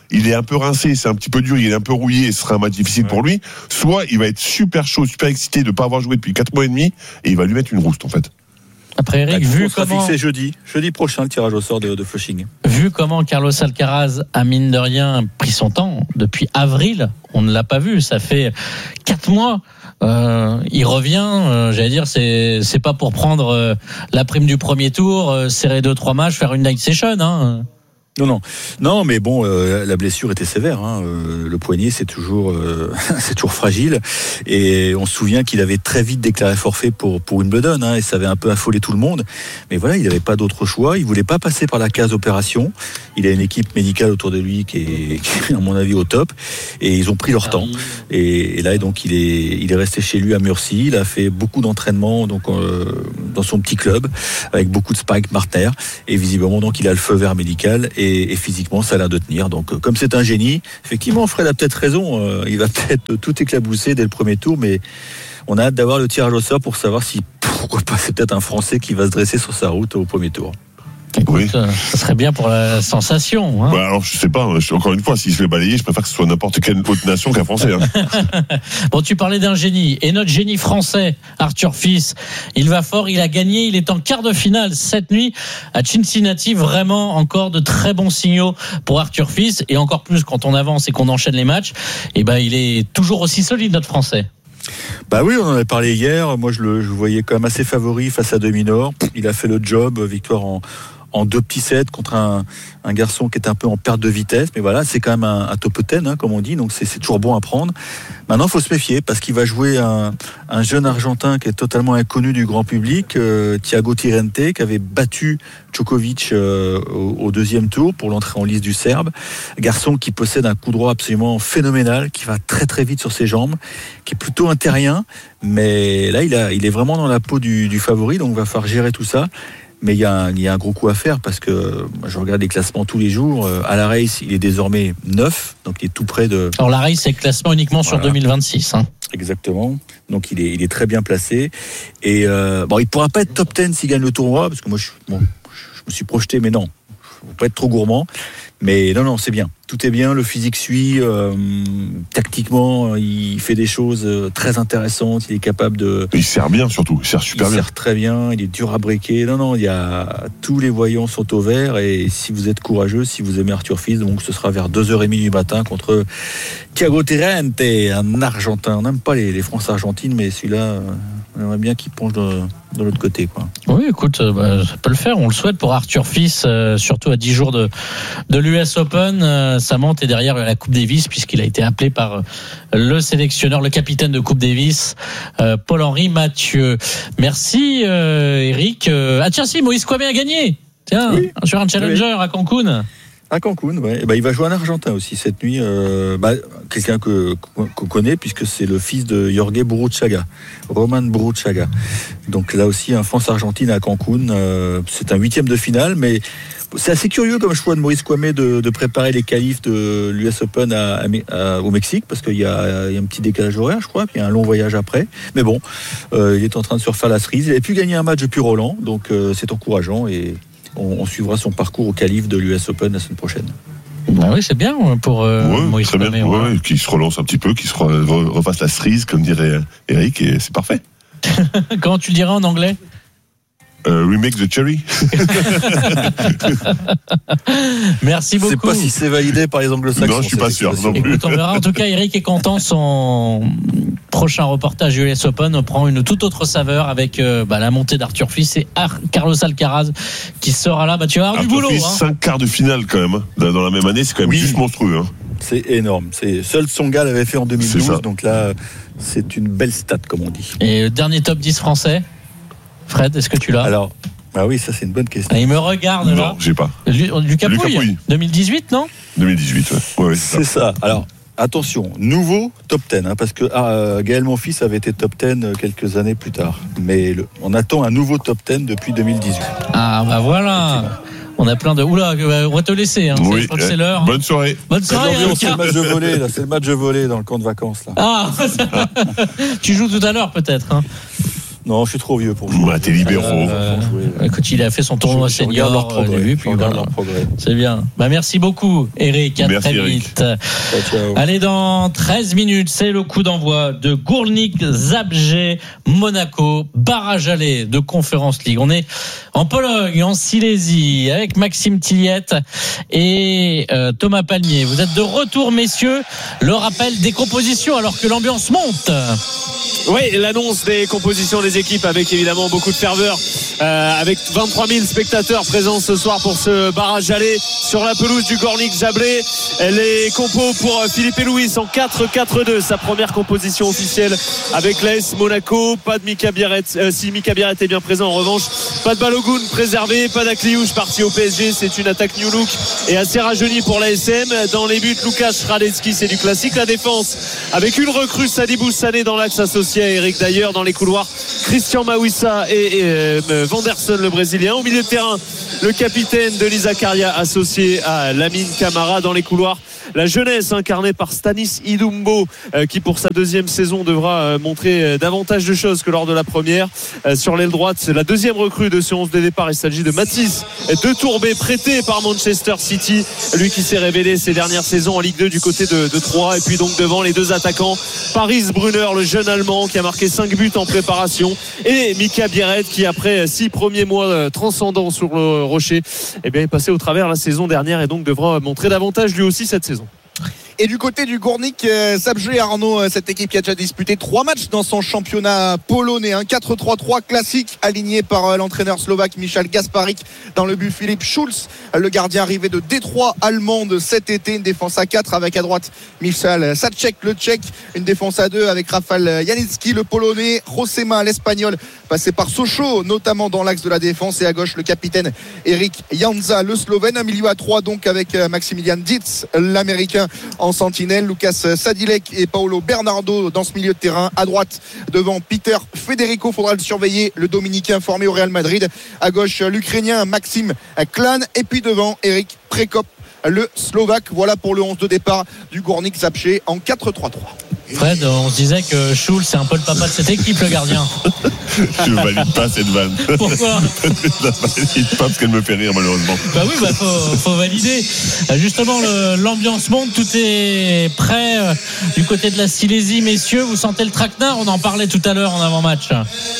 il est un peu rincé, c'est un petit peu dur, il est un peu rouillé, et ce sera un match difficile ouais. pour lui. Soit il va être super chaud, super excité de ne pas avoir joué depuis quatre mois et demi, et il va lui mettre une rouste en fait. Après Eric, bah, vu sera comment fixé jeudi, jeudi prochain le tirage au sort de, de Flushing. Vu comment Carlos Alcaraz a mine de rien pris son temps depuis avril, on ne l'a pas vu, ça fait quatre mois. Euh, il revient, euh, j'allais dire, c'est c'est pas pour prendre euh, la prime du premier tour, euh, serrer deux trois matchs, faire une night session, hein. Non, non, non, mais bon, euh, la blessure était sévère. Hein. Euh, le poignet, c'est toujours, euh, c'est toujours fragile. Et on se souvient qu'il avait très vite déclaré forfait pour pour Wimbledon, hein, et ça avait un peu affolé tout le monde. Mais voilà, il n'avait pas d'autre choix. Il voulait pas passer par la case opération. Il a une équipe médicale autour de lui qui est, qui est à mon avis, au top. Et ils ont pris leur temps. Et, et là, donc, il est, il est resté chez lui à Murcie. Il a fait beaucoup d'entraînements, donc euh, dans son petit club, avec beaucoup de Spike Martner. Et visiblement, donc, il a le feu vert médical. Et Et, et physiquement ça a l'air de tenir, donc comme c'est un génie, effectivement Fred a peut-être raison, euh, il va peut-être tout éclabousser dès le premier tour, mais on a hâte d'avoir le tirage au sort pour savoir si, pourquoi pas, c'est peut-être un Français qui va se dresser sur sa route au premier tour. Écoute, oui. Ça serait bien pour la sensation. Hein. Bah alors je sais pas, encore une fois, si je vais balayer, je préfère que ce soit n'importe quelle autre nation qu'un Français. Hein. Bon, tu parlais d'un génie, et notre génie français, Arthur Fils, il va fort, il a gagné, il est en quart de finale cette nuit à Cincinnati. Vraiment encore de très bons signaux pour Arthur Fils, et encore plus quand on avance et qu'on enchaîne les matchs. Et ben, il est toujours aussi solide, notre Français. Bah oui, on en avait parlé hier. Moi, je le, je le voyais quand même assez favori face à Dominor. Il a fait le job, victoire en en deux petits sets contre un, un garçon qui est un peu en perte de vitesse, mais voilà, c'est quand même un, un top dix, hein, comme on dit, donc c'est, c'est toujours bon à prendre. Maintenant, il faut se méfier parce qu'il va jouer un, un jeune Argentin qui est totalement inconnu du grand public, euh, Thiago Tirrente, qui avait battu Djokovic euh, au, au deuxième tour pour l'entrée en lice du Serbe. Garçon qui possède un coup droit absolument phénoménal, qui va très très vite sur ses jambes, qui est plutôt un terrien, mais là, il, a, il est vraiment dans la peau du, du favori, donc il va falloir gérer tout ça. Mais il y, a un, il y a un gros coup à faire parce que moi, je regarde les classements tous les jours. À la race, il est désormais neuf, donc il est tout près de. Alors la race, c'est le classement uniquement voilà. Sur deux mille vingt-six. Hein. Exactement. Donc il est, il est très bien placé. Et euh, bon, il pourra pas être top dix s'il gagne le tournoi parce que moi, je, bon, je me suis projeté, mais non, faut pas être trop gourmand. Mais non, non, c'est bien. Tout est bien, le physique suit. Euh, tactiquement, il fait des choses très intéressantes. Il est capable de. Il sert bien surtout. Il sert super il bien. Il sert très bien. Il est dur à briquer. Non, non, il y a tous les voyants sont au vert. Et si vous êtes courageux, si vous aimez Arthur Fils, donc ce sera vers deux heures trente du matin contre Thiago Tirrente, un Argentin. On n'aime pas les, les France-Argentines, mais celui-là, on aimerait bien qu'il penche de, de l'autre côté, quoi. Oui, écoute, bah, ça peut le faire. On le souhaite pour Arthur Fils, euh, surtout à dix jours de, de l'U S Open. Euh, ça monte et derrière la Coupe Davis, puisqu'il a été appelé par le sélectionneur, le capitaine de Coupe Davis, euh, Paul-Henri Mathieu. Merci, euh, Eric. Euh, ah tiens, si, Moïse Kouamé a gagné. Tiens, oui. Sur un challenger oui. à Cancun. À Cancun, ouais. Bah, il va jouer en Argentin aussi cette nuit. Euh, bah, quelqu'un que, qu'on connaît puisque c'est le fils de Jorge Burruchaga, Roman Burruchaga. Donc là aussi, un France-Argentine à Cancun. Euh, c'est un huitième de finale, mais c'est assez curieux comme choix de Moïse Kouamé de, de préparer les qualifs de l'U S Open à, à, à, au Mexique parce qu'il y a, il y a un petit décalage horaire, je crois, puis il y a un long voyage après. Mais bon, euh, il est en train de se refaire la cerise. Il a pu gagner un match depuis Roland, donc euh, c'est encourageant et on, on suivra son parcours au qualif de l'U S Open la semaine prochaine. Bah oui, c'est bien pour euh, ouais, Moïse très Kouamé. Bien, ouais, ouais. Qu'il se relance un petit peu, qu'il se refasse la cerise, comme dirait Eric, et c'est parfait. Comment tu le dirais en anglais? Uh, remake the cherry. Merci beaucoup. Je ne sais pas si c'est validé par les anglo-saxons. Non, je suis pas sûr. Non plus. Écoute, on verra. En tout cas, Eric est content. Son prochain reportage U S Open prend une toute autre saveur avec euh, bah, la montée d'Arthur Fils et Ar- Carlos Alcaraz qui sera là. Bah, tu vas avoir Arthur du boulot. Fils, hein. cinq quarts de finale quand même. Hein. Dans la même année, c'est quand même oui. juste monstrueux. Hein. C'est énorme. C'est seul Tsonga l'avait fait en deux mille douze. Donc là, c'est une belle stat, comme on dit. Et le dernier top dix français. Fred, est-ce que tu l'as? Alors, ah oui, ça c'est une bonne question. Il me regarde non, là. Non, j'ai pas. Lucas Pouille. deux mille dix-huit, non? deux mille dix-huit, ouais. ouais c'est, c'est ça. ça. Alors, attention, nouveau top dix, hein, parce que ah, Gaël Monfils avait été top dix quelques années plus tard. Mais le, on attend un nouveau top dix depuis deux mille dix-huit. Ah bah voilà. On a plein de. Oula, on va te laisser. Hein. Oui, je crois que c'est l'heure. Bonne soirée. Bonne soirée. Hein, c'est le match de volley. Là, c'est le match de volley dans le camp de vacances. Là. Ah, tu joues tout à l'heure peut-être. Hein. Non, je suis trop vieux pour jouer. Bah, t'es libéraux. Euh, écoute, il a fait son tournoi Je- je senior. regarde leur progrès. euh, début, Je puis regarde voilà. leur progrès. C'est bien. Bah, merci beaucoup, Eric. À Merci, très Eric. vite. Ciao, ciao. Allez, dans treize minutes, c'est le coup d'envoi de Gournik Zabrze Monaco, barrage aller de Conference League. On est en Pologne, en Silésie, avec Maxime Tilliette et euh, Thomas Palmier. Vous êtes de retour, messieurs. Le rappel des compositions alors que l'ambiance monte. Oui, l'annonce des compositions des équipes avec évidemment beaucoup de ferveur, euh, avec vingt-trois mille spectateurs présents ce soir pour ce barrage aller sur la pelouse du Gournik Zabrze. Les compos pour Philippe et Louis en quatre quatre deux, sa première composition officielle avec l'A S Monaco. Pas de Mika Biarret, euh, si Mika Biarret est bien présent en revanche, pas de Balogun préservé, pas d'Akliouche parti au P S G, c'est une attaque New Look et assez rajeunie pour l'A S M. Dans les buts, Lucas Radecki, c'est du classique. La défense avec une recrue, Sadibou Sané dans l'axe associé à Eric D'ailleurs. Dans les couloirs, Christian Mawissa et, et euh, Vanderson le Brésilien. Au milieu de terrain, le capitaine de l'Isakaria associé à Lamine Camara. Dans les couloirs, la jeunesse incarnée par Stanis Idumbo euh, qui pour sa deuxième saison devra euh, montrer euh, davantage de choses que lors de la première. Euh, sur l'aile droite, c'est la deuxième recrue de ce onze de départ. Il s'agit de Mathis de Tourbé, prêté par Manchester City, lui qui s'est révélé ces dernières saisons en Ligue deux du côté de, de Troyes. Et puis donc devant les deux attaquants, Paris Brunner, le jeune Allemand qui a marqué cinq buts en préparation, et Mika Biarret qui après six premiers mois transcendants sur le rocher, eh bien, est passé au travers la saison dernière et donc devra montrer davantage lui aussi cette saison. Et du côté du Gournik Zabrze, Arnaud, cette équipe qui a déjà disputé trois matchs dans son championnat polonais, un quatre trois trois classique aligné par l'entraîneur slovaque Michal Gasparik. Dans le but, Philippe Schulz, le gardien arrivé de Détroit allemande cet été. Une défense à quatre avec à droite Michal Sacek, le tchèque. Une défense à deux avec Rafal Janicki, le polonais. Josema, l'espagnol, passé par Sochaux, notamment dans l'axe de la défense. Et à gauche, le capitaine Eric Janza, le slovène. Un milieu à trois donc avec Maximilian Dietz, l'américain, en sentinelle. Lucas Sadilek et Paolo Bernardo dans ce milieu de terrain. À droite, devant Peter Federico, faudra le surveiller, le dominicain formé au Real Madrid. À gauche, l'ukrainien Maxime Klan. Et puis devant, Eric Prekop, le slovaque. Voilà pour le onze de départ du Gournik Zabrze en quatre trois trois. Fred, on se disait que Schulz, c'est un peu le papa de cette équipe, le gardien. Je ne valide pas cette vanne. Pourquoi? Je ne valide pas parce qu'elle me fait rire, malheureusement. Bah oui, bah faut, faut valider. Justement, le, l'ambiance monte, tout est prêt euh, du côté de la Silésie, messieurs. Vous sentez le traquenard? On en parlait tout à l'heure en avant-match.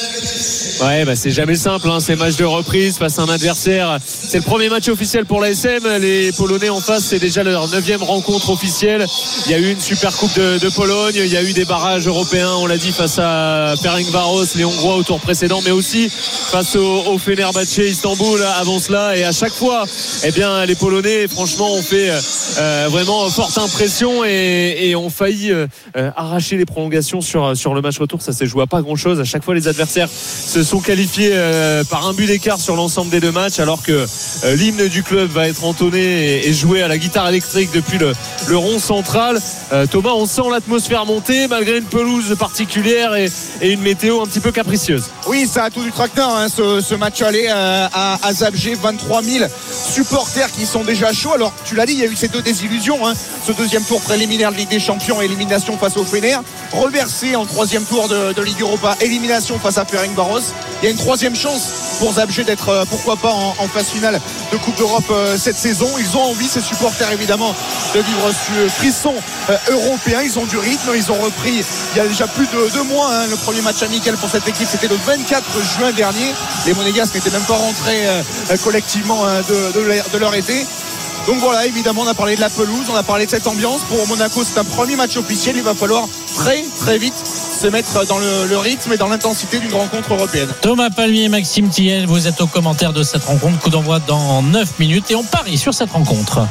Ouais, bah c'est jamais simple, hein, ces matchs de reprise face à un adversaire. C'est le premier match officiel pour l'A S M. Les Polonais en face, c'est déjà leur neuvième rencontre officielle. Il y a eu une super coupe de, de Pologne. Il y a eu des barrages européens, on l'a dit, face à Ferencváros, les Hongrois au tour précédent, mais aussi face au, au Fenerbahçe Istanbul avant cela. Et à chaque fois, eh bien, les Polonais, franchement, ont fait euh, vraiment forte impression et, et ont failli euh, arracher les prolongations sur, sur le match retour. Ça s'est joué à pas grand-chose. À chaque fois, les adversaires se sont qualifiés euh, par un but d'écart sur l'ensemble des deux matchs, alors que euh, l'hymne du club va être entonné et, et joué à la guitare électrique depuis le, le rond central. Euh, Thomas, on sent l'atmosphère monter malgré une pelouse particulière et, et une météo un petit peu capricieuse. Oui, ça a tout du traquenard, hein, ce, ce match aller euh, à, à Zabrze. Vingt-trois mille supporters qui sont déjà chauds. Alors tu l'as dit, il y a eu ces deux désillusions, hein, ce deuxième tour préliminaire de Ligue des Champions, élimination face au Fener, reversé en troisième tour de, de Ligue Europa, élimination face à Ferencváros. Il y a une troisième chance pour Zabrze d'être euh, pourquoi pas en, en phase finale de Coupe d'Europe euh, cette saison. Ils ont envie, ces supporters évidemment, de vivre ce frisson euh, européen. Ils ont du rythme, ils ont repris il y a déjà plus de deux mois, hein, le premier match amical pour cette équipe, c'était le vingt-quatre juin dernier. Les Monégasques n'étaient même pas rentrés euh, collectivement euh, de, de, leur, de leur été. Donc voilà, évidemment, on a parlé de la pelouse, on a parlé de cette ambiance. Pour Monaco, c'est un premier match officiel. Il va falloir très très vite se mettre dans le, le rythme et dans l'intensité d'une rencontre européenne. Thomas Palmier et Maxime Tilliette, vous êtes au commentaire de cette rencontre. Coup d'envoi dans neuf minutes et on parie sur cette rencontre.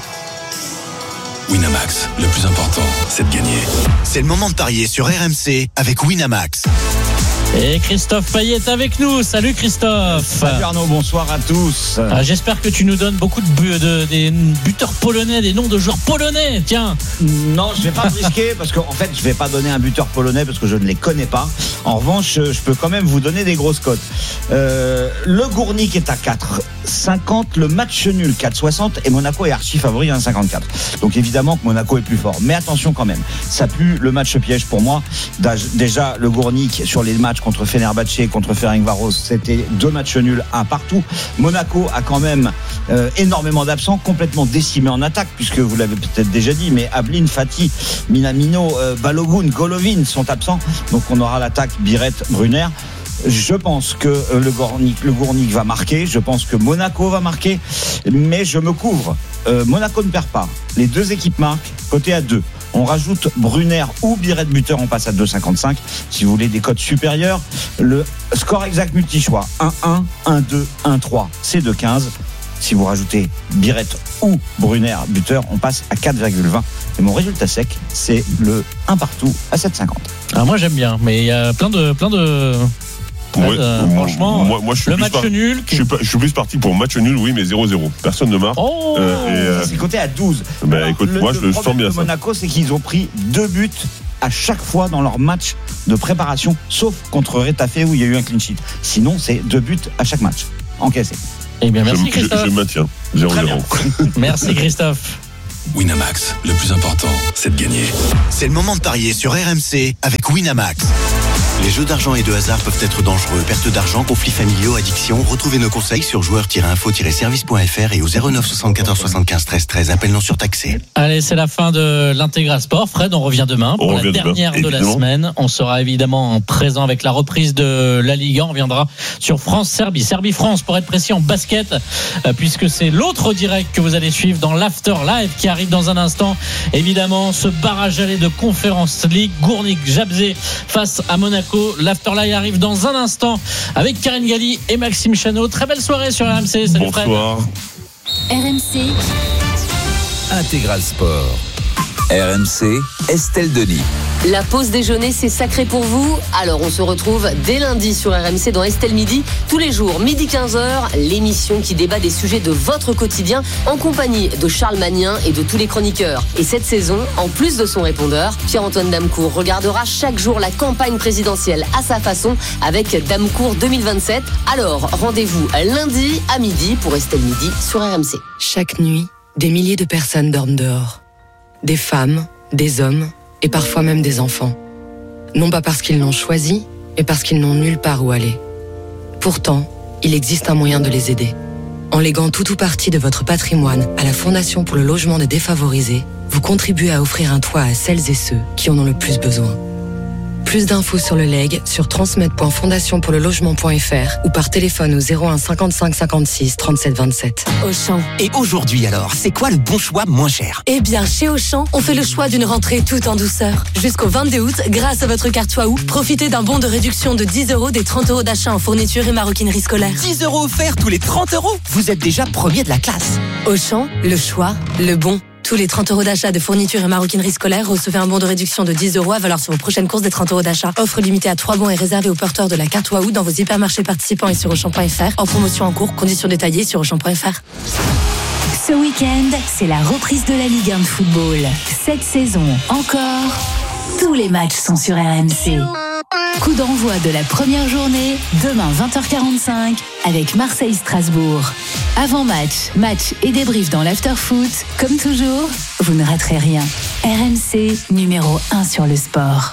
Winamax, le plus important, c'est de gagner. C'est le moment de parier sur R M C avec Winamax. Et Christophe Payet est avec nous. Salut Christophe. Salut Arnaud, bonsoir à tous. Ah, j'espère que tu nous donnes beaucoup de, bu- de des buteurs polonais, des noms de joueurs polonais. Tiens. Non, je vais pas me risquer parce qu'en fait, je vais pas donner un buteur polonais parce que je ne les connais pas. En revanche, je peux quand même vous donner des grosses cotes. Euh, le Gournik est à quatre. cinquante, le match nul quatre soixante et Monaco est archi favori à un cinquante-quatre. Donc évidemment que Monaco est plus fort. Mais attention quand même, ça pue le match piège pour moi. Déjà le Gournik sur les matchs contre Fenerbahçe, contre Ferencváros, c'était deux matchs nuls, un partout. Monaco a quand même euh, énormément d'absents, complètement décimé en attaque, puisque vous l'avez peut-être déjà dit, mais Ablin, Fati, Minamino, euh, Balogun, Golovin sont absents. Donc on aura l'attaque Biret, Brunner. Je pense que le Gournik, le Gournik va marquer. Je pense que Monaco va marquer. Mais je me couvre. Euh, Monaco ne perd pas. Les deux équipes marquent. Côté à deux. On rajoute Brunner ou Biret buteur. On passe à deux virgule cinquante-cinq. Si vous voulez des cotes supérieures. Le score exact multi-choix. un un, un deux, un trois. C'est deux virgule quinze. Si vous rajoutez Biret ou Brunner buteur, on passe à quatre virgule vingt. Et mon résultat sec, c'est le un partout à sept virgule cinquante. Ah, moi j'aime bien, mais il y a plein de plein de Ouais, euh, moi, franchement, moi, moi, je suis le plus match par... nul. Je suis, pas, je suis plus parti pour match nul, oui, mais zéro zéro. Personne ne marque. Oh euh, et, euh... C'est coté à douze. Bah, Alors, écoute, le, moi, je le sens bien de ça. Monaco, c'est qu'ils ont pris deux buts à chaque fois dans leur match de préparation, sauf contre Retafe où il y a eu un clean sheet. Sinon, c'est deux buts à chaque match encaissés. Eh bien, merci je, Christophe. Je, je maintiens. zéro zéro. Merci Christophe. Winamax, le plus important, c'est de gagner. C'est le moment de parier sur R M C avec Winamax. Les jeux d'argent et de hasard peuvent être dangereux. Perte d'argent, conflits familiaux, addiction. Retrouvez nos conseils sur joueurs tiret info tiret service point f r et au zéro neuf soixante-quatorze soixante-quinze treize treize. Appel non surtaxé. Allez, c'est la fin de l'Intégral Sport. Fred, on revient demain pour revient la dernière demain, de la semaine. On sera évidemment présent avec la reprise de la Ligue un. On reviendra sur France-Serbie. Serbie-France, pour être précis, en basket, puisque c'est l'autre direct que vous allez suivre dans l'After Live qui arrive dans un instant. Évidemment, ce barrage aller de Conference League. Gournik, Jabzé face à Monaco. L'After Live arrive dans un instant avec Karine Galli et Maxime Chanot. Très belle soirée sur R M C. Salut Fred. Bonsoir. R M C Intégral Sport. R M C, Estelle Denis. La pause déjeuner, c'est sacré pour vous. Alors, on se retrouve dès lundi sur R M C dans Estelle Midi. Tous les jours, midi quinze heures, l'émission qui débat des sujets de votre quotidien en compagnie de Charles Magnin et de tous les chroniqueurs. Et cette saison, en plus de son répondeur, Pierre-Antoine Damecourt regardera chaque jour la campagne présidentielle à sa façon avec Damecourt deux mille vingt-sept. Alors, rendez-vous lundi à midi pour Estelle Midi sur R M C. Chaque nuit, des milliers de personnes dorment dehors. Des femmes, des hommes et parfois même des enfants. Non pas parce qu'ils l'ont choisi, mais parce qu'ils n'ont nulle part où aller. Pourtant, il existe un moyen de les aider. En léguant tout ou partie de votre patrimoine à la Fondation pour le logement des défavorisés, vous contribuez à offrir un toit à celles et ceux qui en ont le plus besoin. Plus d'infos sur le leg sur transmet point fondation pour le logement point f r ou par téléphone au zéro un cinquante-cinq cinquante-six trente-sept vingt-sept. Auchan. Et aujourd'hui alors, c'est quoi le bon choix moins cher? Eh bien, chez Auchan, on fait le choix d'une rentrée tout en douceur. Jusqu'au vingt-deux août, grâce à votre carte Waouh, profitez d'un bon de réduction de dix euros des trente euros d'achat en fourniture et maroquinerie scolaire. dix euros offerts tous les trente euros. Vous êtes déjà premier de la classe. Auchan, le choix, le bon. Tous les trente euros d'achat de fourniture et maroquinerie scolaire, recevez un bon de réduction de dix euros à valeur sur vos prochaines courses des trente euros d'achat. Offre limitée à trois bons et réservée aux porteurs de la carte Waouh dans vos hypermarchés participants et sur Auchan point f r. En promotion en cours, conditions détaillées sur Auchan point f r. Ce week-end, c'est la reprise de la Ligue un de football. Cette saison encore, tous les matchs sont sur R M C. Coup d'envoi de la première journée, demain vingt heures quarante-cinq, avec Marseille-Strasbourg. Avant match, match et débrief dans l'after-foot. Comme toujours, vous ne raterez rien. R M C, numéro un sur le sport.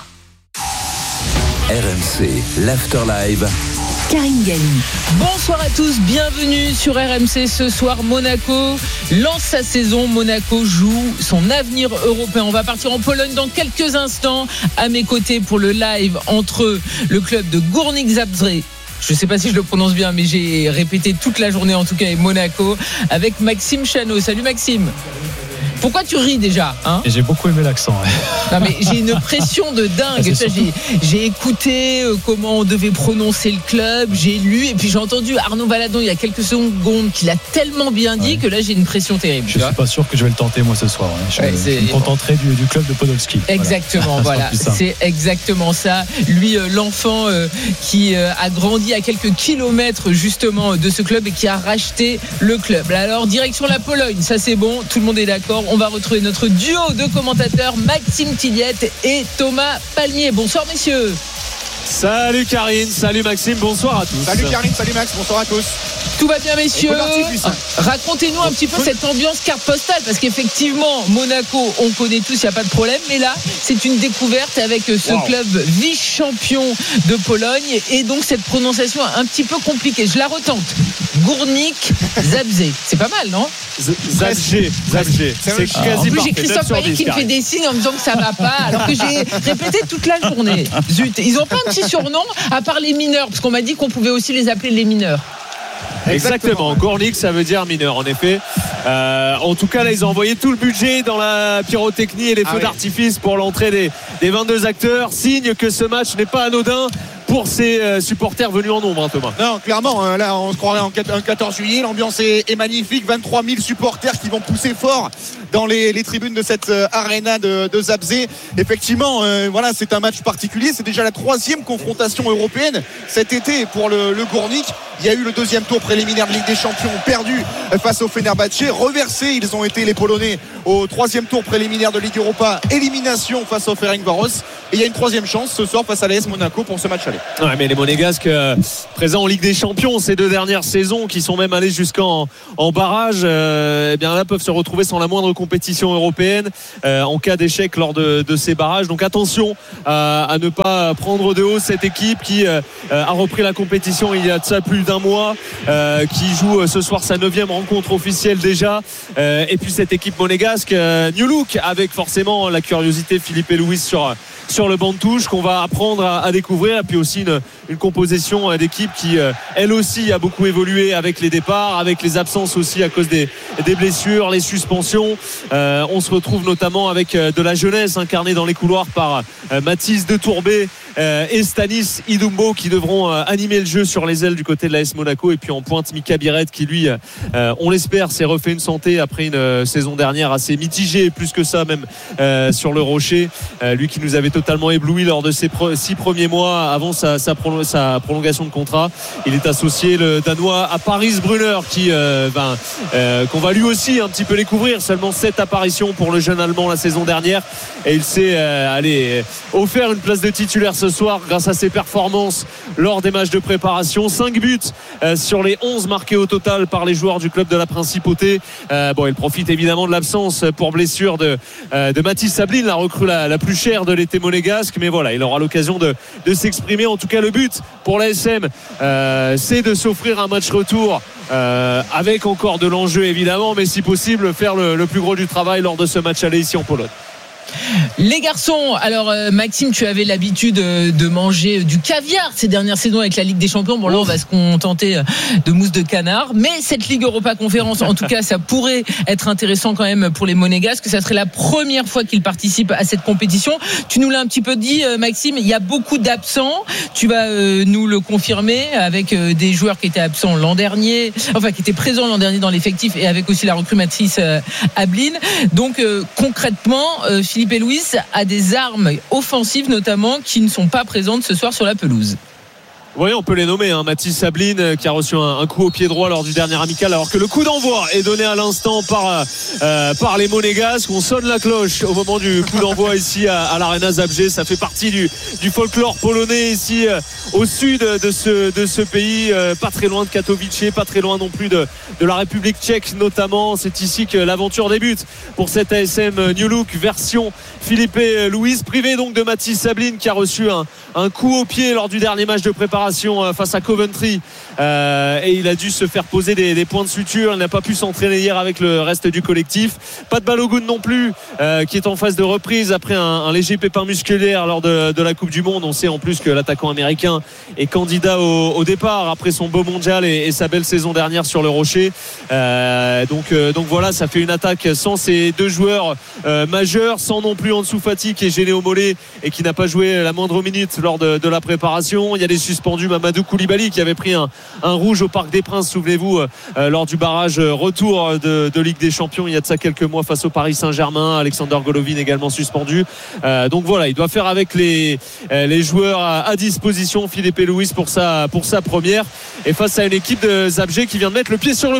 R M C, l'After Live. Karine Galli. Bonsoir à tous, bienvenue sur R M C. Ce soir, Monaco lance sa saison. Monaco joue son avenir européen. On va partir en Pologne dans quelques instants. À mes côtés pour le live entre le club de Gournik Zabrze. Je ne sais pas si je le prononce bien, mais j'ai répété toute la journée en tout cas, et Monaco, avec Maxime Chanot. Salut Maxime. Pourquoi tu ris déjà, hein? J'ai beaucoup aimé l'accent. Ouais. Non mais j'ai une pression de dingue. Ça, j'ai, j'ai écouté euh, comment on devait prononcer le club, j'ai lu et puis j'ai entendu Arnaud Valadon il y a quelques secondes qu'il a tellement bien dit ouais. que là j'ai une pression terrible. Je ne suis pas sûr que je vais le tenter moi ce soir. Ouais. Je, ouais, je me contenterai du, du club de Podolski. Exactement, voilà. voilà. C'est exactement ça. Lui, euh, l'enfant euh, qui euh, a grandi à quelques kilomètres justement de ce club et qui a racheté le club. Alors direction la Pologne, ça c'est bon, tout le monde est d'accord. On va retrouver notre duo de commentateurs Maxime Tilliette et Thomas Palmier. Bonsoir messieurs. Salut Karine, salut Maxime, bonsoir à tous. Salut Karine, salut Max, bonsoir à tous. Tout va bien, messieurs. Racontez-nous un petit peu cette ambiance carte postale, parce qu'effectivement, Monaco, on connaît tous, il n'y a pas de problème, mais là, c'est une découverte avec ce wow. club vice-champion de Pologne, et donc cette prononciation un petit peu compliquée. Je la retente. Górnik Zabrze. C'est pas mal, non? Zabrze. Zabrze. C'est quasi en plus, parfait. j'ai Christophe Payet qui me fait des signes en me disant que ça va pas, alors que j'ai répété toute la journée. Zut. Ils ont pas un petit surnom, à part les mineurs, parce qu'on m'a dit qu'on pouvait aussi les appeler les mineurs. Exactement, Górnik ça veut dire mineur en effet. Euh, en tout cas là ils ont envoyé tout le budget dans la pyrotechnie et les feux ah oui. d'artifice pour l'entrée des, des vingt-deux acteurs. Signe que ce match n'est pas anodin pour ces euh, supporters venus en nombre, hein, Thomas. Non, clairement, hein, là on se croirait en quatorze juillet, l'ambiance est, est magnifique, vingt-trois mille supporters qui vont pousser fort dans les, les tribunes de cette euh, arena de, de Zabrze. Effectivement, euh, voilà, c'est un match particulier, c'est déjà la troisième confrontation européenne cet été pour le, le Górnik. Il y a eu le deuxième tour préliminaire de Ligue des Champions perdu face au Fenerbahçe, reversé, ils ont été les Polonais au troisième tour préliminaire de Ligue Europa, élimination face au Ferencváros, et il y a une troisième chance ce soir face à l'A S Monaco pour ce match aller. Ouais, mais les Monégasques euh, présents en Ligue des Champions ces deux dernières saisons, qui sont même allés jusqu'en en barrage, euh, eh bien là peuvent se retrouver sans la moindre compétition européenne euh, en cas d'échec lors de, de ces barrages. Donc attention euh, à ne pas prendre de haut cette équipe qui euh, a repris la compétition il y a de ça plus d'un mois, euh, qui joue ce soir sa neuvième rencontre officielle déjà, euh, et puis cette équipe monégasque euh, New Look, avec forcément la curiosité Filipe Luis sur sur le banc de touche qu'on va apprendre à, à découvrir, et puis aussi une, une composition d'équipe qui euh, elle aussi a beaucoup évolué avec les départs, avec les absences aussi à cause des, des blessures, les suspensions. Euh, on se retrouve notamment avec euh, de la jeunesse incarnée dans les couloirs par euh, Mathis de Tourbet euh, et Stanis Idumbo, qui devront euh, animer le jeu sur les ailes du côté de l'A S Monaco, et puis en pointe Mika Biret qui lui euh, on l'espère s'est refait une santé après une euh, saison dernière assez mitigée, plus que ça même euh, sur le rocher, euh, lui qui nous avait totalement ébloui lors de ses pro- six premiers mois avant sa, sa, pro- sa prolongation de contrat. Il est associé, le Danois, à Paris Brunner, qui euh, ben, euh, qu'on va lui aussi un petit peu découvrir. Seulement sept apparitions pour le jeune Allemand la saison dernière, et il s'est euh, allez, offert une place de titulaire ce soir grâce à ses performances lors des matchs de préparation. cinq buts euh, sur les onze marqués au total par les joueurs du club de la Principauté. Euh, bon, il profite évidemment de l'absence pour blessure de, euh, de Mathis Sablin, la recrue la, la plus chère de l'été monégasque, mais voilà, il aura l'occasion de, de s'exprimer. En tout cas, le but pour l'A S M euh, c'est de s'offrir un match retour euh, avec encore de l'enjeu évidemment, mais si possible faire le, le plus gros du travail lors de ce match aller ici en Pologne. Les garçons, alors euh, Maxime, tu avais l'habitude euh, de manger du caviar ces dernières saisons avec la Ligue des Champions. Bon là on va se contenter de mousse de canard, mais cette Ligue Europa Conférence, en tout cas ça pourrait être intéressant quand même pour les Monégasques, que ça serait la première fois qu'ils participent à cette compétition. Tu nous l'as un petit peu dit euh, Maxime, il y a beaucoup d'absents, tu vas euh, nous le confirmer avec euh, des joueurs qui étaient absents l'an dernier, enfin qui étaient présents l'an dernier dans l'effectif, et avec aussi la recrue Mathis euh, Ablin. Donc euh, concrètement euh, Filipe Luis a des armes offensives notamment qui ne sont pas présentes ce soir sur la pelouse. Oui, on peut les nommer, hein. Mathis Sablin qui a reçu un, un coup au pied droit lors du dernier amical, alors que le coup d'envoi est donné à l'instant par, euh, par les Monégasques. On sonne la cloche au moment du coup d'envoi ici à, à l'Arena Zabrze. Ça fait partie du, du folklore polonais ici euh, au sud de ce, de ce pays, euh, pas très loin de Katowice, pas très loin non plus de, de la République tchèque notamment. C'est ici que l'aventure débute pour cette A S M New Look version Filipe Luis, privé donc de Mathis Sablin qui a reçu un, un coup au pied lors du dernier match de préparation face à Coventry, euh, et il a dû se faire poser des, des points de suture. Il n'a pas pu s'entraîner hier avec le reste du collectif. Pas de Balogun non plus, euh, qui est en phase de reprise après un, un léger pépin musculaire lors de, de la Coupe du Monde. On sait en plus que l'attaquant américain est candidat au, au départ après son beau mondial et, et sa belle saison dernière sur le Rocher. Euh, donc, euh, donc voilà, ça fait une attaque sans ces deux joueurs euh, majeurs, sans non plus Ansu Fati qui est gêné au mollet et qui n'a pas joué la moindre minute lors de, de la préparation. Il y a des suspendus, Mamadou Koulibaly qui avait pris un, un rouge au Parc des Princes, souvenez-vous, euh, lors du barrage retour de, de Ligue des Champions il y a de ça quelques mois face au Paris Saint-Germain. Alexander Golovin également suspendu. Euh, donc voilà, il doit faire avec les, les joueurs à, à disposition, Filipe Luis, pour sa, pour sa première, et face à une équipe de Zabrze qui vient de mettre le pied sur le ballon.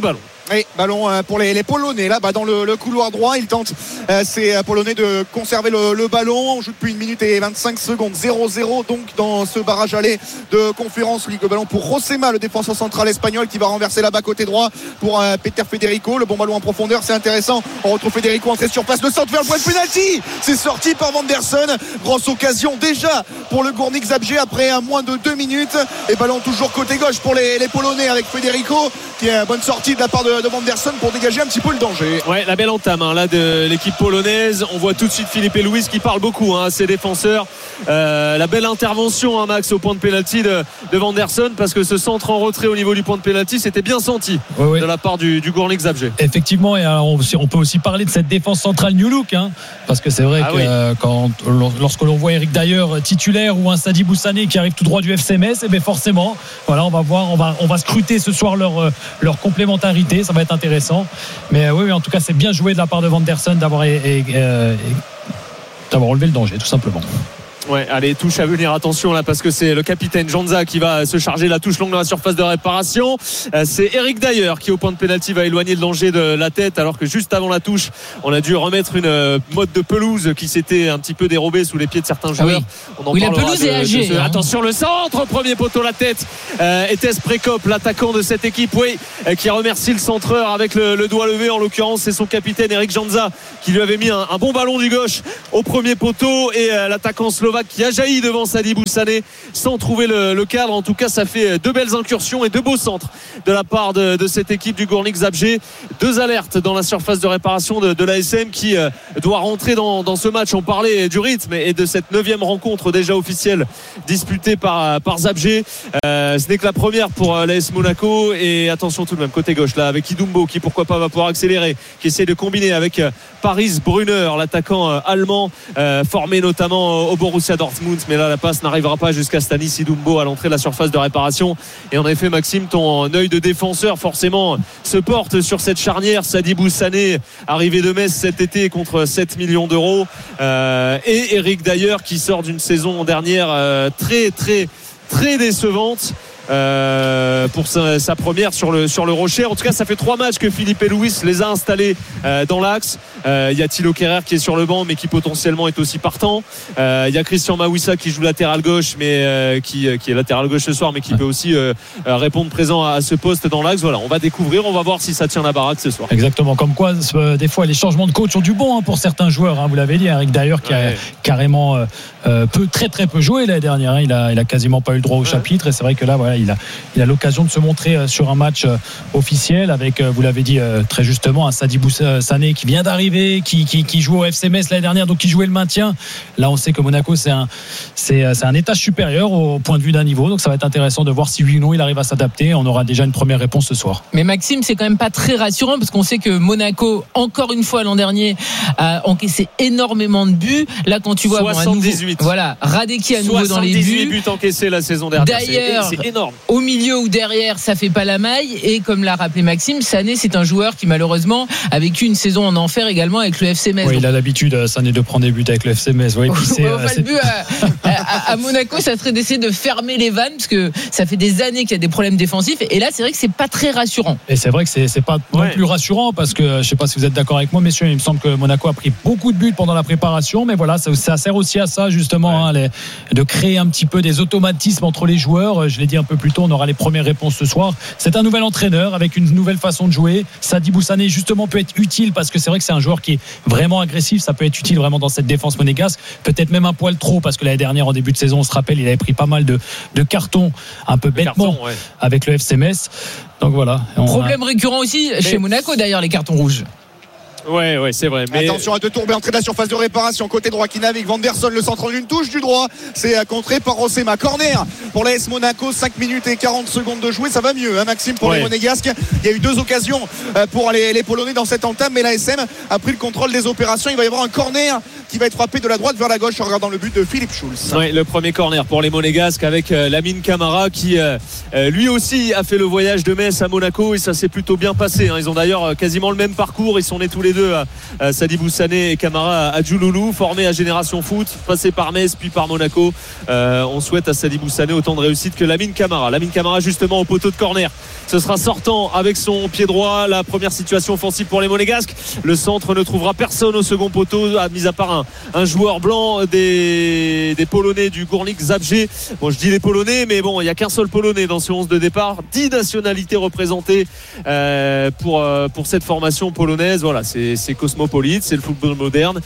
Oui, ballon pour les, les Polonais là-bas dans le, le couloir droit. Ils tentent euh, ces Polonais de conserver le, le ballon. On joue depuis une minute et vingt-cinq secondes, zéro zéro donc dans ce barrage aller de Conférence League. Le ballon pour Rosema, le défenseur central espagnol, qui va renverser là-bas côté droit pour euh, Peter Federico. Le bon ballon en profondeur, c'est intéressant. On retrouve Federico entré sur place, le centre vers le point de pénalty. C'est sorti par Vanderson. Grosse occasion déjà pour le Górnik Zabrze après un moins de deux minutes. Et ballon toujours côté gauche pour les, les Polonais avec Federico, qui est une bonne sortie de la part de de Vanderson pour dégager un petit peu le danger. Ouais, la belle entame hein, là de l'équipe polonaise. On voit tout de suite Philippe Louis qui parle beaucoup hein, à ses défenseurs. Euh, la belle intervention hein, Max au point de pénalty de, de Vanderson, parce que ce centre en retrait au niveau du point de pénalty, c'était bien senti oui, oui. de la part du, du Górnik Zabrze. Effectivement, et alors on, on peut aussi parler de cette défense centrale New Look hein, parce que c'est vrai ah que oui. euh, quand, lorsque l'on voit Eric Dyer titulaire ou un Sadibou Sané qui arrive tout droit du F C Metz, et bien forcément voilà, on va voir, on va, on va scruter ce soir leur, leur complémentarité. Ça va être intéressant, mais euh, oui, oui en tout cas c'est bien joué de la part de Vanderson d'avoir, et, et, euh, d'avoir relevé le danger tout simplement. Ouais, allez, touche à venir, attention là, parce que c'est le capitaine Janza qui va se charger de la touche longue dans la surface de réparation. Euh, c'est Eric Dyer qui au point de pénalty va éloigner le danger de la tête, alors que juste avant la touche on a dû remettre une euh, mode de pelouse qui s'était un petit peu dérobée sous les pieds de certains joueurs. Ah oui. On en oui, parlera la pelouse de, est âgée, de ce... hein. Attention le centre, premier poteau, la tête. euh, Etes Prekop, l'attaquant de cette équipe, oui, euh, qui remercie le centreur avec le, le doigt levé. En l'occurrence c'est son capitaine Eric Janza qui lui avait mis un, un bon ballon du gauche au premier poteau, et euh, l'attaquant slovaque qui a jailli devant Sadibou Sané sans trouver le, le cadre. En tout cas ça fait deux belles incursions et deux beaux centres de la part de, de cette équipe du Górnik Zabrze. Deux alertes dans la surface de réparation de, de l'A S M qui euh, doit rentrer dans, dans ce match. On parlait du rythme et de cette neuvième rencontre déjà officielle disputée par, par Zabrze. Euh, ce n'est que la première pour l'A S Monaco, et attention tout de même côté gauche là avec Idumbo qui pourquoi pas va pouvoir accélérer, qui essaie de combiner avec Paris Brunner, l'attaquant allemand euh, formé notamment au Borussia Dortmund, mais là la passe n'arrivera pas jusqu'à Stanis Idumbo à l'entrée de la surface de réparation. Et en effet Maxime, ton œil de défenseur forcément se porte sur cette charnière Sadibou Sané, arrivé de Metz cet été contre sept millions d'euros, euh, et Eric Dyer qui sort d'une saison dernière euh, très très très décevante. Euh, pour sa, sa première sur le, sur le Rocher. En tout cas ça fait trois matchs que Philippe Louis les a installés euh, dans l'axe. Il euh, y a Thilo Kehrer qui est sur le banc mais qui potentiellement est aussi partant. Il euh, y a Christian Mawissa qui joue latéral gauche, mais euh, qui, qui est latéral gauche ce soir, mais qui peut aussi euh, répondre présent à, à ce poste dans l'axe. Voilà, on va découvrir, on va voir si ça tient la baraque ce soir. Exactement, comme quoi euh, des fois les changements de coach ont du bon hein, pour certains joueurs hein, vous l'avez dit, Eric Dyer qui ouais. a carrément euh, peu, très très peu joué l'année dernière hein. il, a, il a quasiment pas eu le droit au ouais. chapitre, et c'est vrai que là voilà, il a, il a l'occasion de se montrer euh, sur un match euh, officiel avec euh, vous l'avez dit euh, très justement un Sadibou Sané qui vient d'arriver, qui, qui, qui joue au F C Metz l'année dernière, donc qui jouait le maintien. Là on sait que Monaco c'est un, c'est, c'est un étage supérieur au point de vue d'un niveau, donc ça va être intéressant de voir si oui ou non il arrive à s'adapter. On aura déjà une première réponse ce soir. Mais Maxime, c'est quand même pas très rassurant, parce qu'on sait que Monaco encore une fois l'an dernier a encaissé énormément de buts. Là quand tu vois soixante-dix-huit bon, voilà, Radeki à nouveau dans les buts, soixante-dix-huit buts encaissés la saison dernière. D'ailleurs, c'est, c'est énorme. Au milieu ou derrière, ça fait pas la maille, et comme l'a rappelé Maxime, Sané c'est un joueur qui malheureusement a vécu une saison en enfer également avec le F C Metz. Oui, il a l'habitude Sané de prendre des buts avec le F C Metz. Oui, puis c'est, enfin, c'est... le but à, à, à Monaco, ça serait d'essayer de fermer les vannes, parce que ça fait des années qu'il y a des problèmes défensifs, et là c'est vrai que c'est pas très rassurant. Et c'est vrai que c'est, c'est pas non ouais. plus rassurant, parce que je sais pas si vous êtes d'accord avec moi messieurs, il me semble que Monaco a pris beaucoup de buts pendant la préparation, mais voilà, ça, ça sert aussi à ça justement, ouais. hein, les, de créer un petit peu des automatismes entre les joueurs. Je l'ai dit un peu plus tôt, on aura les premières réponses ce soir. C'est un nouvel entraîneur avec une nouvelle façon de jouer. Sadibou Sané justement peut être utile, parce que c'est vrai que c'est un joueur qui est vraiment agressif, ça peut être utile vraiment dans cette défense monégasque, peut-être même un poil trop, parce que l'année dernière en début de saison on se rappelle il avait pris pas mal de, de cartons un peu bêtement carton, ouais. avec le F C Metz, donc voilà. Problème a... récurrent aussi Mais... chez Monaco d'ailleurs, les cartons rouges. Ouais, ouais, c'est vrai. Mais... Attention à deux tourbés, entrée de la surface de réparation, côté droit qui navigue. Vanderson, le centre d'une touche du droit. C'est contré par Rosema. Corner pour l'A S Monaco, cinq minutes et quarante secondes de jouer. Ça va mieux, hein, Maxime, pour ouais. les Monégasques. Il y a eu deux occasions pour les, les Polonais dans cette entame, mais l'A S M a pris le contrôle des opérations. Il va y avoir un corner qui va être frappé de la droite vers la gauche en regardant le but de Philippe Schulz. Ouais, le premier corner pour les Monégasques avec euh, Lamine Camara qui euh, lui aussi a fait le voyage de Metz à Monaco, et ça s'est plutôt bien passé, hein. Ils ont d'ailleurs quasiment le même parcours. Ils sont nés tous les deux à, à Sadibou Sané et Camara à Djouloulou, formés à Génération Foot, passés par Metz puis par Monaco. Euh, on souhaite à Sadibou Sané au autant de réussite que Lamine Camara. Lamine Camara justement au poteau de corner. Ce sera sortant avec son pied droit. La première situation offensive pour les Monégasques. Le centre ne trouvera personne au second poteau, à mis à part un, un joueur blanc des, des Polonais du Górnik Zabrze. Bon, je dis les Polonais, mais bon, il n'y a qu'un seul Polonais dans ce onze de départ. dix nationalités représentées euh, pour, euh, pour cette formation polonaise. Voilà, c'est, c'est cosmopolite, c'est le football moderne.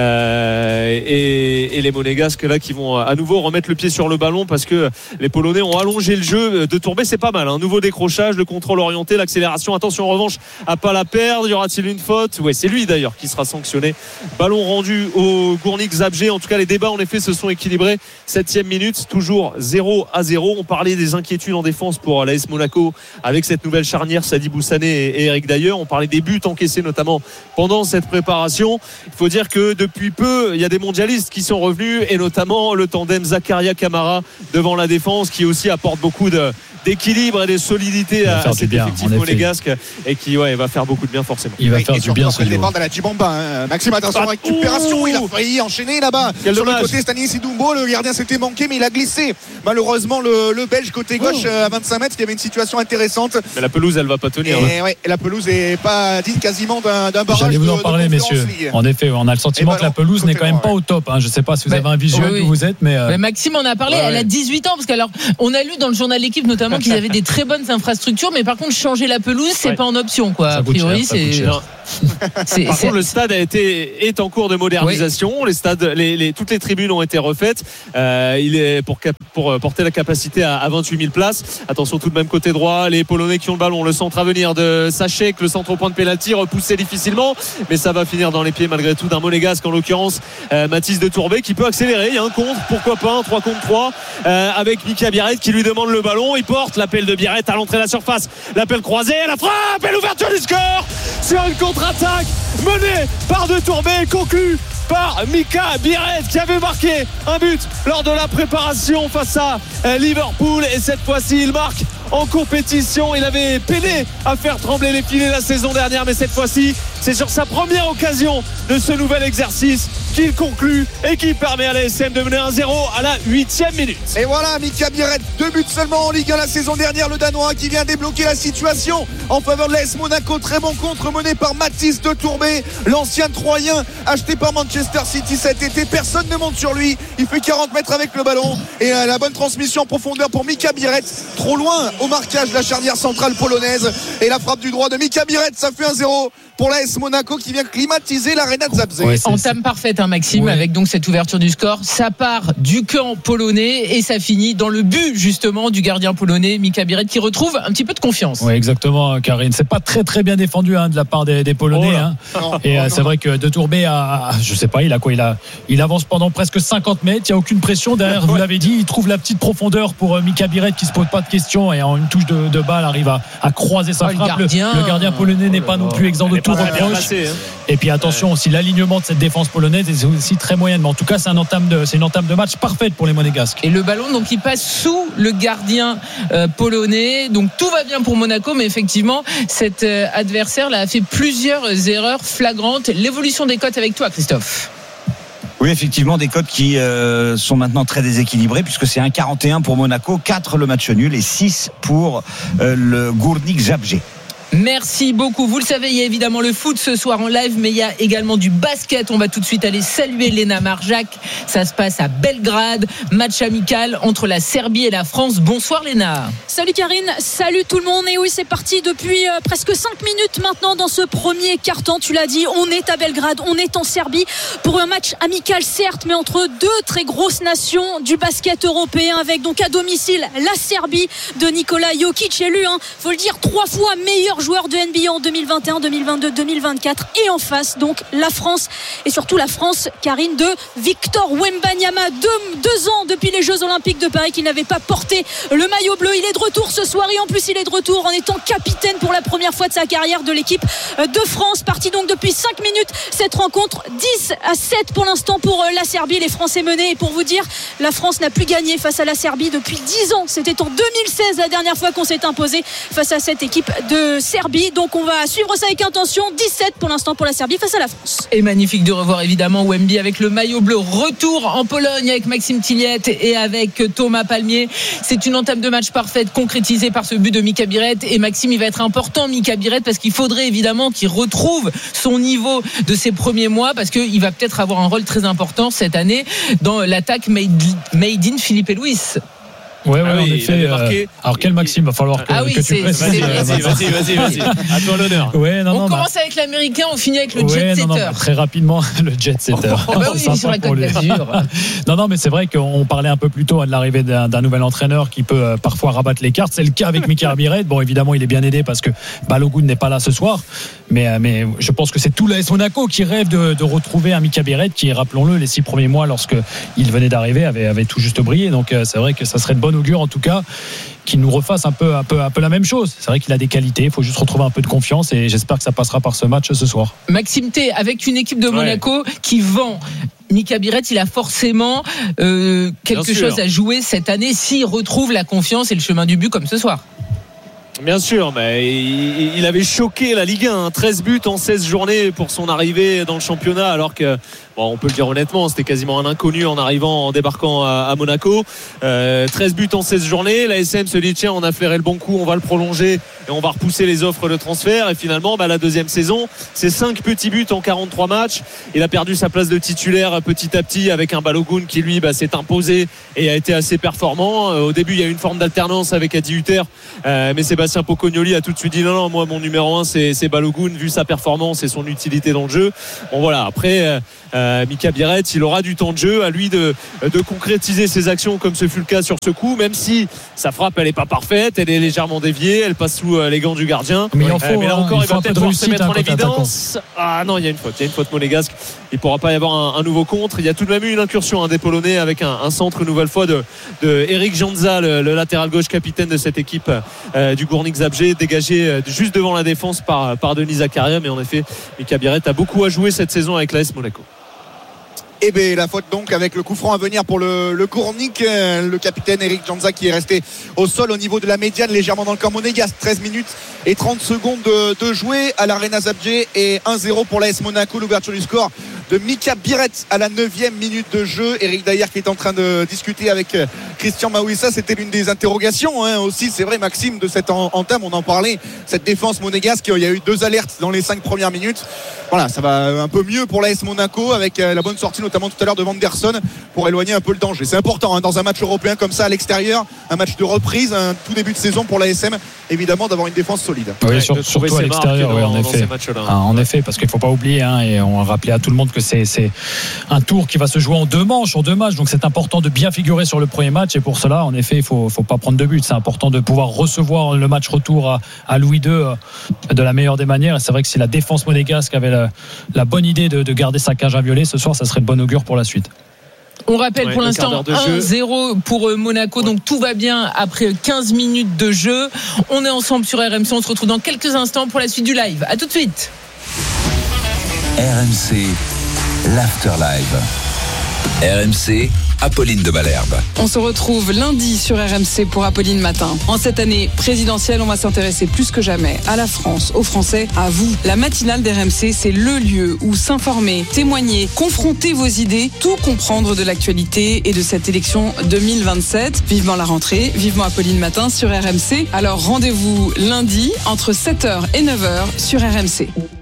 Euh, et, et les Monégasques là qui vont à nouveau remettre le pied sur le ballon parce que les Polonais ont allongé le jeu. De Tourbet, c'est pas mal. Un hein. nouveau décrochage, le contrôle orienté, l'accélération. Attention en revanche à pas la perdre. Y aura-t-il une faute? Ouais, c'est lui d'ailleurs qui sera sanctionné. Ballon rendu au Górnik Zabrze. En tout cas, les débats en effet se sont équilibrés. Septième minute, toujours zéro à zéro. On parlait des inquiétudes en défense pour l'A S Monaco avec cette nouvelle charnière Sadi Boussané et Eric Dayer. On parlait des buts encaissés notamment pendant cette préparation. Il faut dire que depuis peu, il y a des mondialistes qui sont revenus et notamment le tandem Zakaria-Camara devant la défense qui aussi apporte beaucoup de d'équilibre et de solidité à, à cet bien, effectif monégasque et qui ouais, va faire beaucoup de bien forcément. Il va faire et du bien ce le départ de la Djibamba hein. Maxime, attention, ah, récupération, il a failli enchaîner là-bas. Quel sur dommage. Le côté Stanis Idumbo, le gardien s'était manqué mais il a glissé malheureusement le, le Belge côté gauche oh. à vingt-cinq mètres. Il y avait une situation intéressante mais la pelouse elle va pas tenir et, ouais, et la pelouse est pas digne quasiment d'un, d'un barrage. J'allais vous en de, parler de messieurs League. En effet on a le sentiment ben que la pelouse n'est quand même pas au top hein. Je sais pas si vous avez un visuel oui. d'où vous êtes mais, euh... mais Maxime en a parlé ouais, elle a dix-huit ans parce qu'alors on a lu dans le journal L'équipe notamment qu'ils avaient des très bonnes infrastructures mais par contre changer la pelouse c'est ouais. pas en option quoi. A priori cher, c'est C'est, Par c'est... contre, le stade a été est en cours de modernisation. Oui. Les stades, les, les, toutes les tribunes ont été refaites. Euh, il est pour, cap, pour porter la capacité à, à vingt-huit mille places. Attention tout de même côté droit, les Polonais qui ont le ballon. Le centre à venir de Sachek, le centre au point de pénalty repoussé difficilement, mais ça va finir dans les pieds malgré tout d'un Monégasque en l'occurrence euh, Mathis de Tourbet qui peut accélérer. Il y a un contre, pourquoi pas un trois contre trois euh, avec Mika Biarret qui lui demande le ballon. Il porte l'appel de Biarret à l'entrée de la surface. L'appel croisé, la frappe et l'ouverture du score sur une contre-attaque menée par De Tourbet, conclue par Mika Biarret qui avait marqué un but lors de la préparation face à Liverpool et cette fois-ci il marque en compétition. Il avait peiné à faire trembler les filets la saison dernière mais cette fois-ci c'est sur sa première occasion de ce nouvel exercice qu'il conclut et qui permet à l'A S M de mener un zéro à la huitième minute. Et voilà Mika Biarret, deux buts seulement en Ligue un la saison dernière, le Danois qui vient débloquer la situation en faveur de l'A S Monaco. Très bon contre mené par Mathis de Tourbet, l'ancien Troyen acheté par Manchester City cet été. Personne ne monte sur lui, il fait quarante mètres avec le ballon et la bonne transmission en profondeur pour Mika Biarret, trop loin au marquage de la charnière centrale polonaise et la frappe du droit de Mika Biarret, ça fait un zéro pour l'A S Monaco qui vient climatiser l'Arena de Zabrze. Ouais, entame parfaite hein, Maxime ouais. avec donc cette ouverture du score. Ça part du camp polonais et ça finit dans le but justement du gardien polonais Mika Biarret qui retrouve un petit peu de confiance. Oui exactement Karine, c'est pas très très bien défendu hein, de la part des, des Polonais oh hein. non, et oh, euh, c'est vrai que De Tourbet a, je sais pas il a quoi il a il avance pendant presque cinquante mètres, il n'y a aucune pression derrière, vous l'avez dit, il trouve la petite profondeur pour euh, Mika Biarret qui se pose pas de questions et en une touche de, de balle arrive à, à croiser sa oh, frappe. Le gardien, le, le gardien polonais oh, n'est pas oh, non plus exempt de tout reproche. Passé, hein. Et puis attention aussi l'alignement de cette défense polonaise est aussi très moyenne. Mais en tout cas c'est, un entame de, c'est une entame de match parfaite pour les Monégasques. Et le ballon donc il passe sous le gardien euh, polonais. Donc tout va bien pour Monaco, mais effectivement cet euh, adversaire là a fait plusieurs erreurs flagrantes. L'évolution des cotes avec toi Christophe. Oui, effectivement, des cotes qui euh, sont maintenant très déséquilibrées puisque c'est un virgule quarante et un pour Monaco, quatre le match nul et six pour euh, le Górnik Zabrze. Merci beaucoup. Vous le savez, il y a évidemment le foot ce soir en live, mais il y a également du basket. On va tout de suite aller saluer Léna Marjac. Ça se passe à Belgrade. Match amical entre la Serbie et la France. Bonsoir Léna. Salut Karine, salut tout le monde. Et oui, c'est parti depuis euh, presque cinq minutes maintenant dans ce premier quart-temps. Tu l'as dit, on est à Belgrade, on est en Serbie pour un match amical certes, mais entre deux très grosses nations du basket européen avec donc à domicile la Serbie de Nikola Jokic, élu, hein, faut le dire, trois fois meilleur joueur de N B A en deux mille vingt et un, deux mille vingt-deux, deux mille vingt-quatre et en face donc la France et surtout la France Karine de Victor Wembanyama, deux, deux ans depuis les Jeux Olympiques de Paris qu'il n'avait pas porté le maillot bleu. Il est de retour ce soir et en plus il est de retour en étant capitaine pour la première fois de sa carrière de l'équipe de France. Parti donc depuis cinq minutes cette rencontre, dix à sept pour l'instant pour la Serbie. Les Français menés et pour vous dire la France n'a plus gagné face à la Serbie depuis dix ans. C'était en deux mille seize la dernière fois qu'on s'est imposé face à cette équipe de Serbie. Donc on va suivre ça avec intention. dix-sept pour l'instant pour la Serbie face à la France. Et magnifique de revoir évidemment Wemby avec le maillot bleu. Retour en Pologne avec Maxime Tilliette et avec Thomas Palmier. C'est une entame de match parfaite concrétisée par ce but de Mika Biret. Et Maxime, il va être important, Mika Biret, parce qu'il faudrait évidemment qu'il retrouve son niveau de ses premiers mois, parce qu'il va peut-être avoir un rôle très important cette année dans l'attaque made, made in Philippe Luis. Ouais, ouais, ah oui, en effet. Euh, alors, quel Maxime va falloir que, ah oui, que tu précises. Vas-y, vas-y, vas-y, vas-y, vas-y. À toi l'honneur. Ouais, non, on non, commence bah... avec l'américain, on finit avec le ouais, jet setter. Non, non, très rapidement, le jet setter. Oh, bah oui, sur la Côte d'Azur. Non, non, mais c'est vrai qu'on parlait un peu plus tôt de l'arrivée d'un, d'un nouvel entraîneur qui peut euh, parfois rabattre les cartes. C'est le cas avec Mika Biret. Bon, évidemment, il est bien aidé parce que Balogun n'est pas là ce soir. Mais, euh, mais je pense que c'est tout l'A S Monaco qui rêve de, de retrouver un Mika Biret qui, rappelons-le, les six premiers mois, lorsqu'il venait d'arriver, avait, avait tout juste brillé. Donc, euh, c'est vrai que ça serait de bon augure, en tout cas, qu'il nous refasse un peu, un peu, un peu la même chose. C'est vrai qu'il a des qualités, il faut juste retrouver un peu de confiance et j'espère que ça passera par ce match ce soir. Maxime T, avec une équipe de Monaco ouais. qui vend Mika Biret, il a forcément euh, quelque Bien chose sûr. à jouer cette année s'il retrouve la confiance et le chemin du but comme ce soir. Bien sûr, mais il avait choqué la Ligue un, treize buts en seize journées pour son arrivée dans le championnat, alors que, bon, on peut le dire honnêtement, c'était quasiment un inconnu en arrivant, en débarquant à, à Monaco. Euh, treize buts en seize journées, la S M se dit tiens, on a flairé le bon coup, on va le prolonger et on va repousser les offres de transfert. Et finalement, bah, la deuxième saison, c'est cinq petits buts en quarante-trois matchs. Il a perdu sa place de titulaire petit à petit avec un Balogun qui lui bah, s'est imposé et a été assez performant. Euh, au début, il y a eu une forme d'alternance avec Adi Hutter, euh, mais Sébastien Pocognoli a tout de suite dit non non moi mon numéro un c'est, c'est Balogun vu sa performance et son utilité dans le jeu. Bon voilà, après euh, Mika Biret, il aura du temps de jeu, à lui de, de concrétiser ses actions comme ce fut le cas sur ce coup, même si sa frappe elle est pas parfaite, elle est légèrement déviée, elle passe sous les gants du gardien, mais, il faut, euh, mais là encore hein, il, il va peut-être pouvoir se mettre en évidence. Ah non, il y a une faute, il y a une faute monégasque, il pourra pas y avoir un, un nouveau contre. Il y a tout de même eu une incursion hein, des Polonais avec un, un centre une nouvelle fois de, de Eric Janza, le, le latéral gauche capitaine de cette équipe euh, du Górnik Zabrze, dégagé juste devant la défense par, par Denis Zakaria. Mais en effet, Mika Biret a beaucoup à jouer cette saison avec l'A S Monaco. Et bien la faute donc avec le coup franc à venir pour le, le Górnik, le capitaine Eric Janza qui est resté au sol au niveau de la médiane, légèrement dans le camp monégasque. Treize minutes et trente secondes de, de jouer à l'Arena Zabrze et un zéro pour l'A S Monaco. L'ouverture du score de Mika Biret à la neuvième minute de jeu. Eric Dayer qui est en train de discuter avec Christian Maouissa, c'était l'une des interrogations hein, aussi, c'est vrai Maxime, de cette entame, on en parlait, cette défense monégasque, il y a eu deux alertes dans les cinq premières minutes. Voilà, ça va un peu mieux pour l'A S Monaco avec la bonne sortie notamment tout à l'heure de Vanderson pour éloigner un peu le danger. C'est important hein, dans un match européen comme ça à l'extérieur, un match de reprise, un tout début de saison pour l'A S M, évidemment d'avoir une défense solide. Oui, ouais, sur, surtout à l'extérieur, oui, en effet. Ah, en effet, parce qu'il ne faut pas oublier, hein, et on a rappelé à tout le monde que c'est, c'est un tour qui va se jouer en deux manches, en deux matchs, donc c'est important de bien figurer sur le premier match, et pour cela, en effet, il ne faut, faut pas prendre de but. C'est important de pouvoir recevoir le match retour à, à Louis deux de la meilleure des manières, et c'est vrai que si la défense monégasque avait la, la bonne idée de, de garder sa cage inviolée ce soir, ça serait de bon augure pour la suite. On rappelle ouais, pour l'instant un zéro pour Monaco, ouais. Donc tout va bien après quinze minutes de jeu. On est ensemble sur R M C, on se retrouve dans quelques instants pour la suite du live. A tout de suite. R M C, l'Afterlive. R M C, Apolline de Malherbe. On se retrouve lundi sur R M C pour Apolline Matin. En cette année présidentielle, on va s'intéresser plus que jamais à la France, aux Français, à vous. La matinale d'R M C, c'est le lieu où s'informer, témoigner, confronter vos idées, tout comprendre de l'actualité et de cette élection deux mille vingt-sept. Vivement la rentrée, vivement Apolline Matin sur R M C. Alors rendez-vous lundi entre sept heures et neuf heures sur R M C.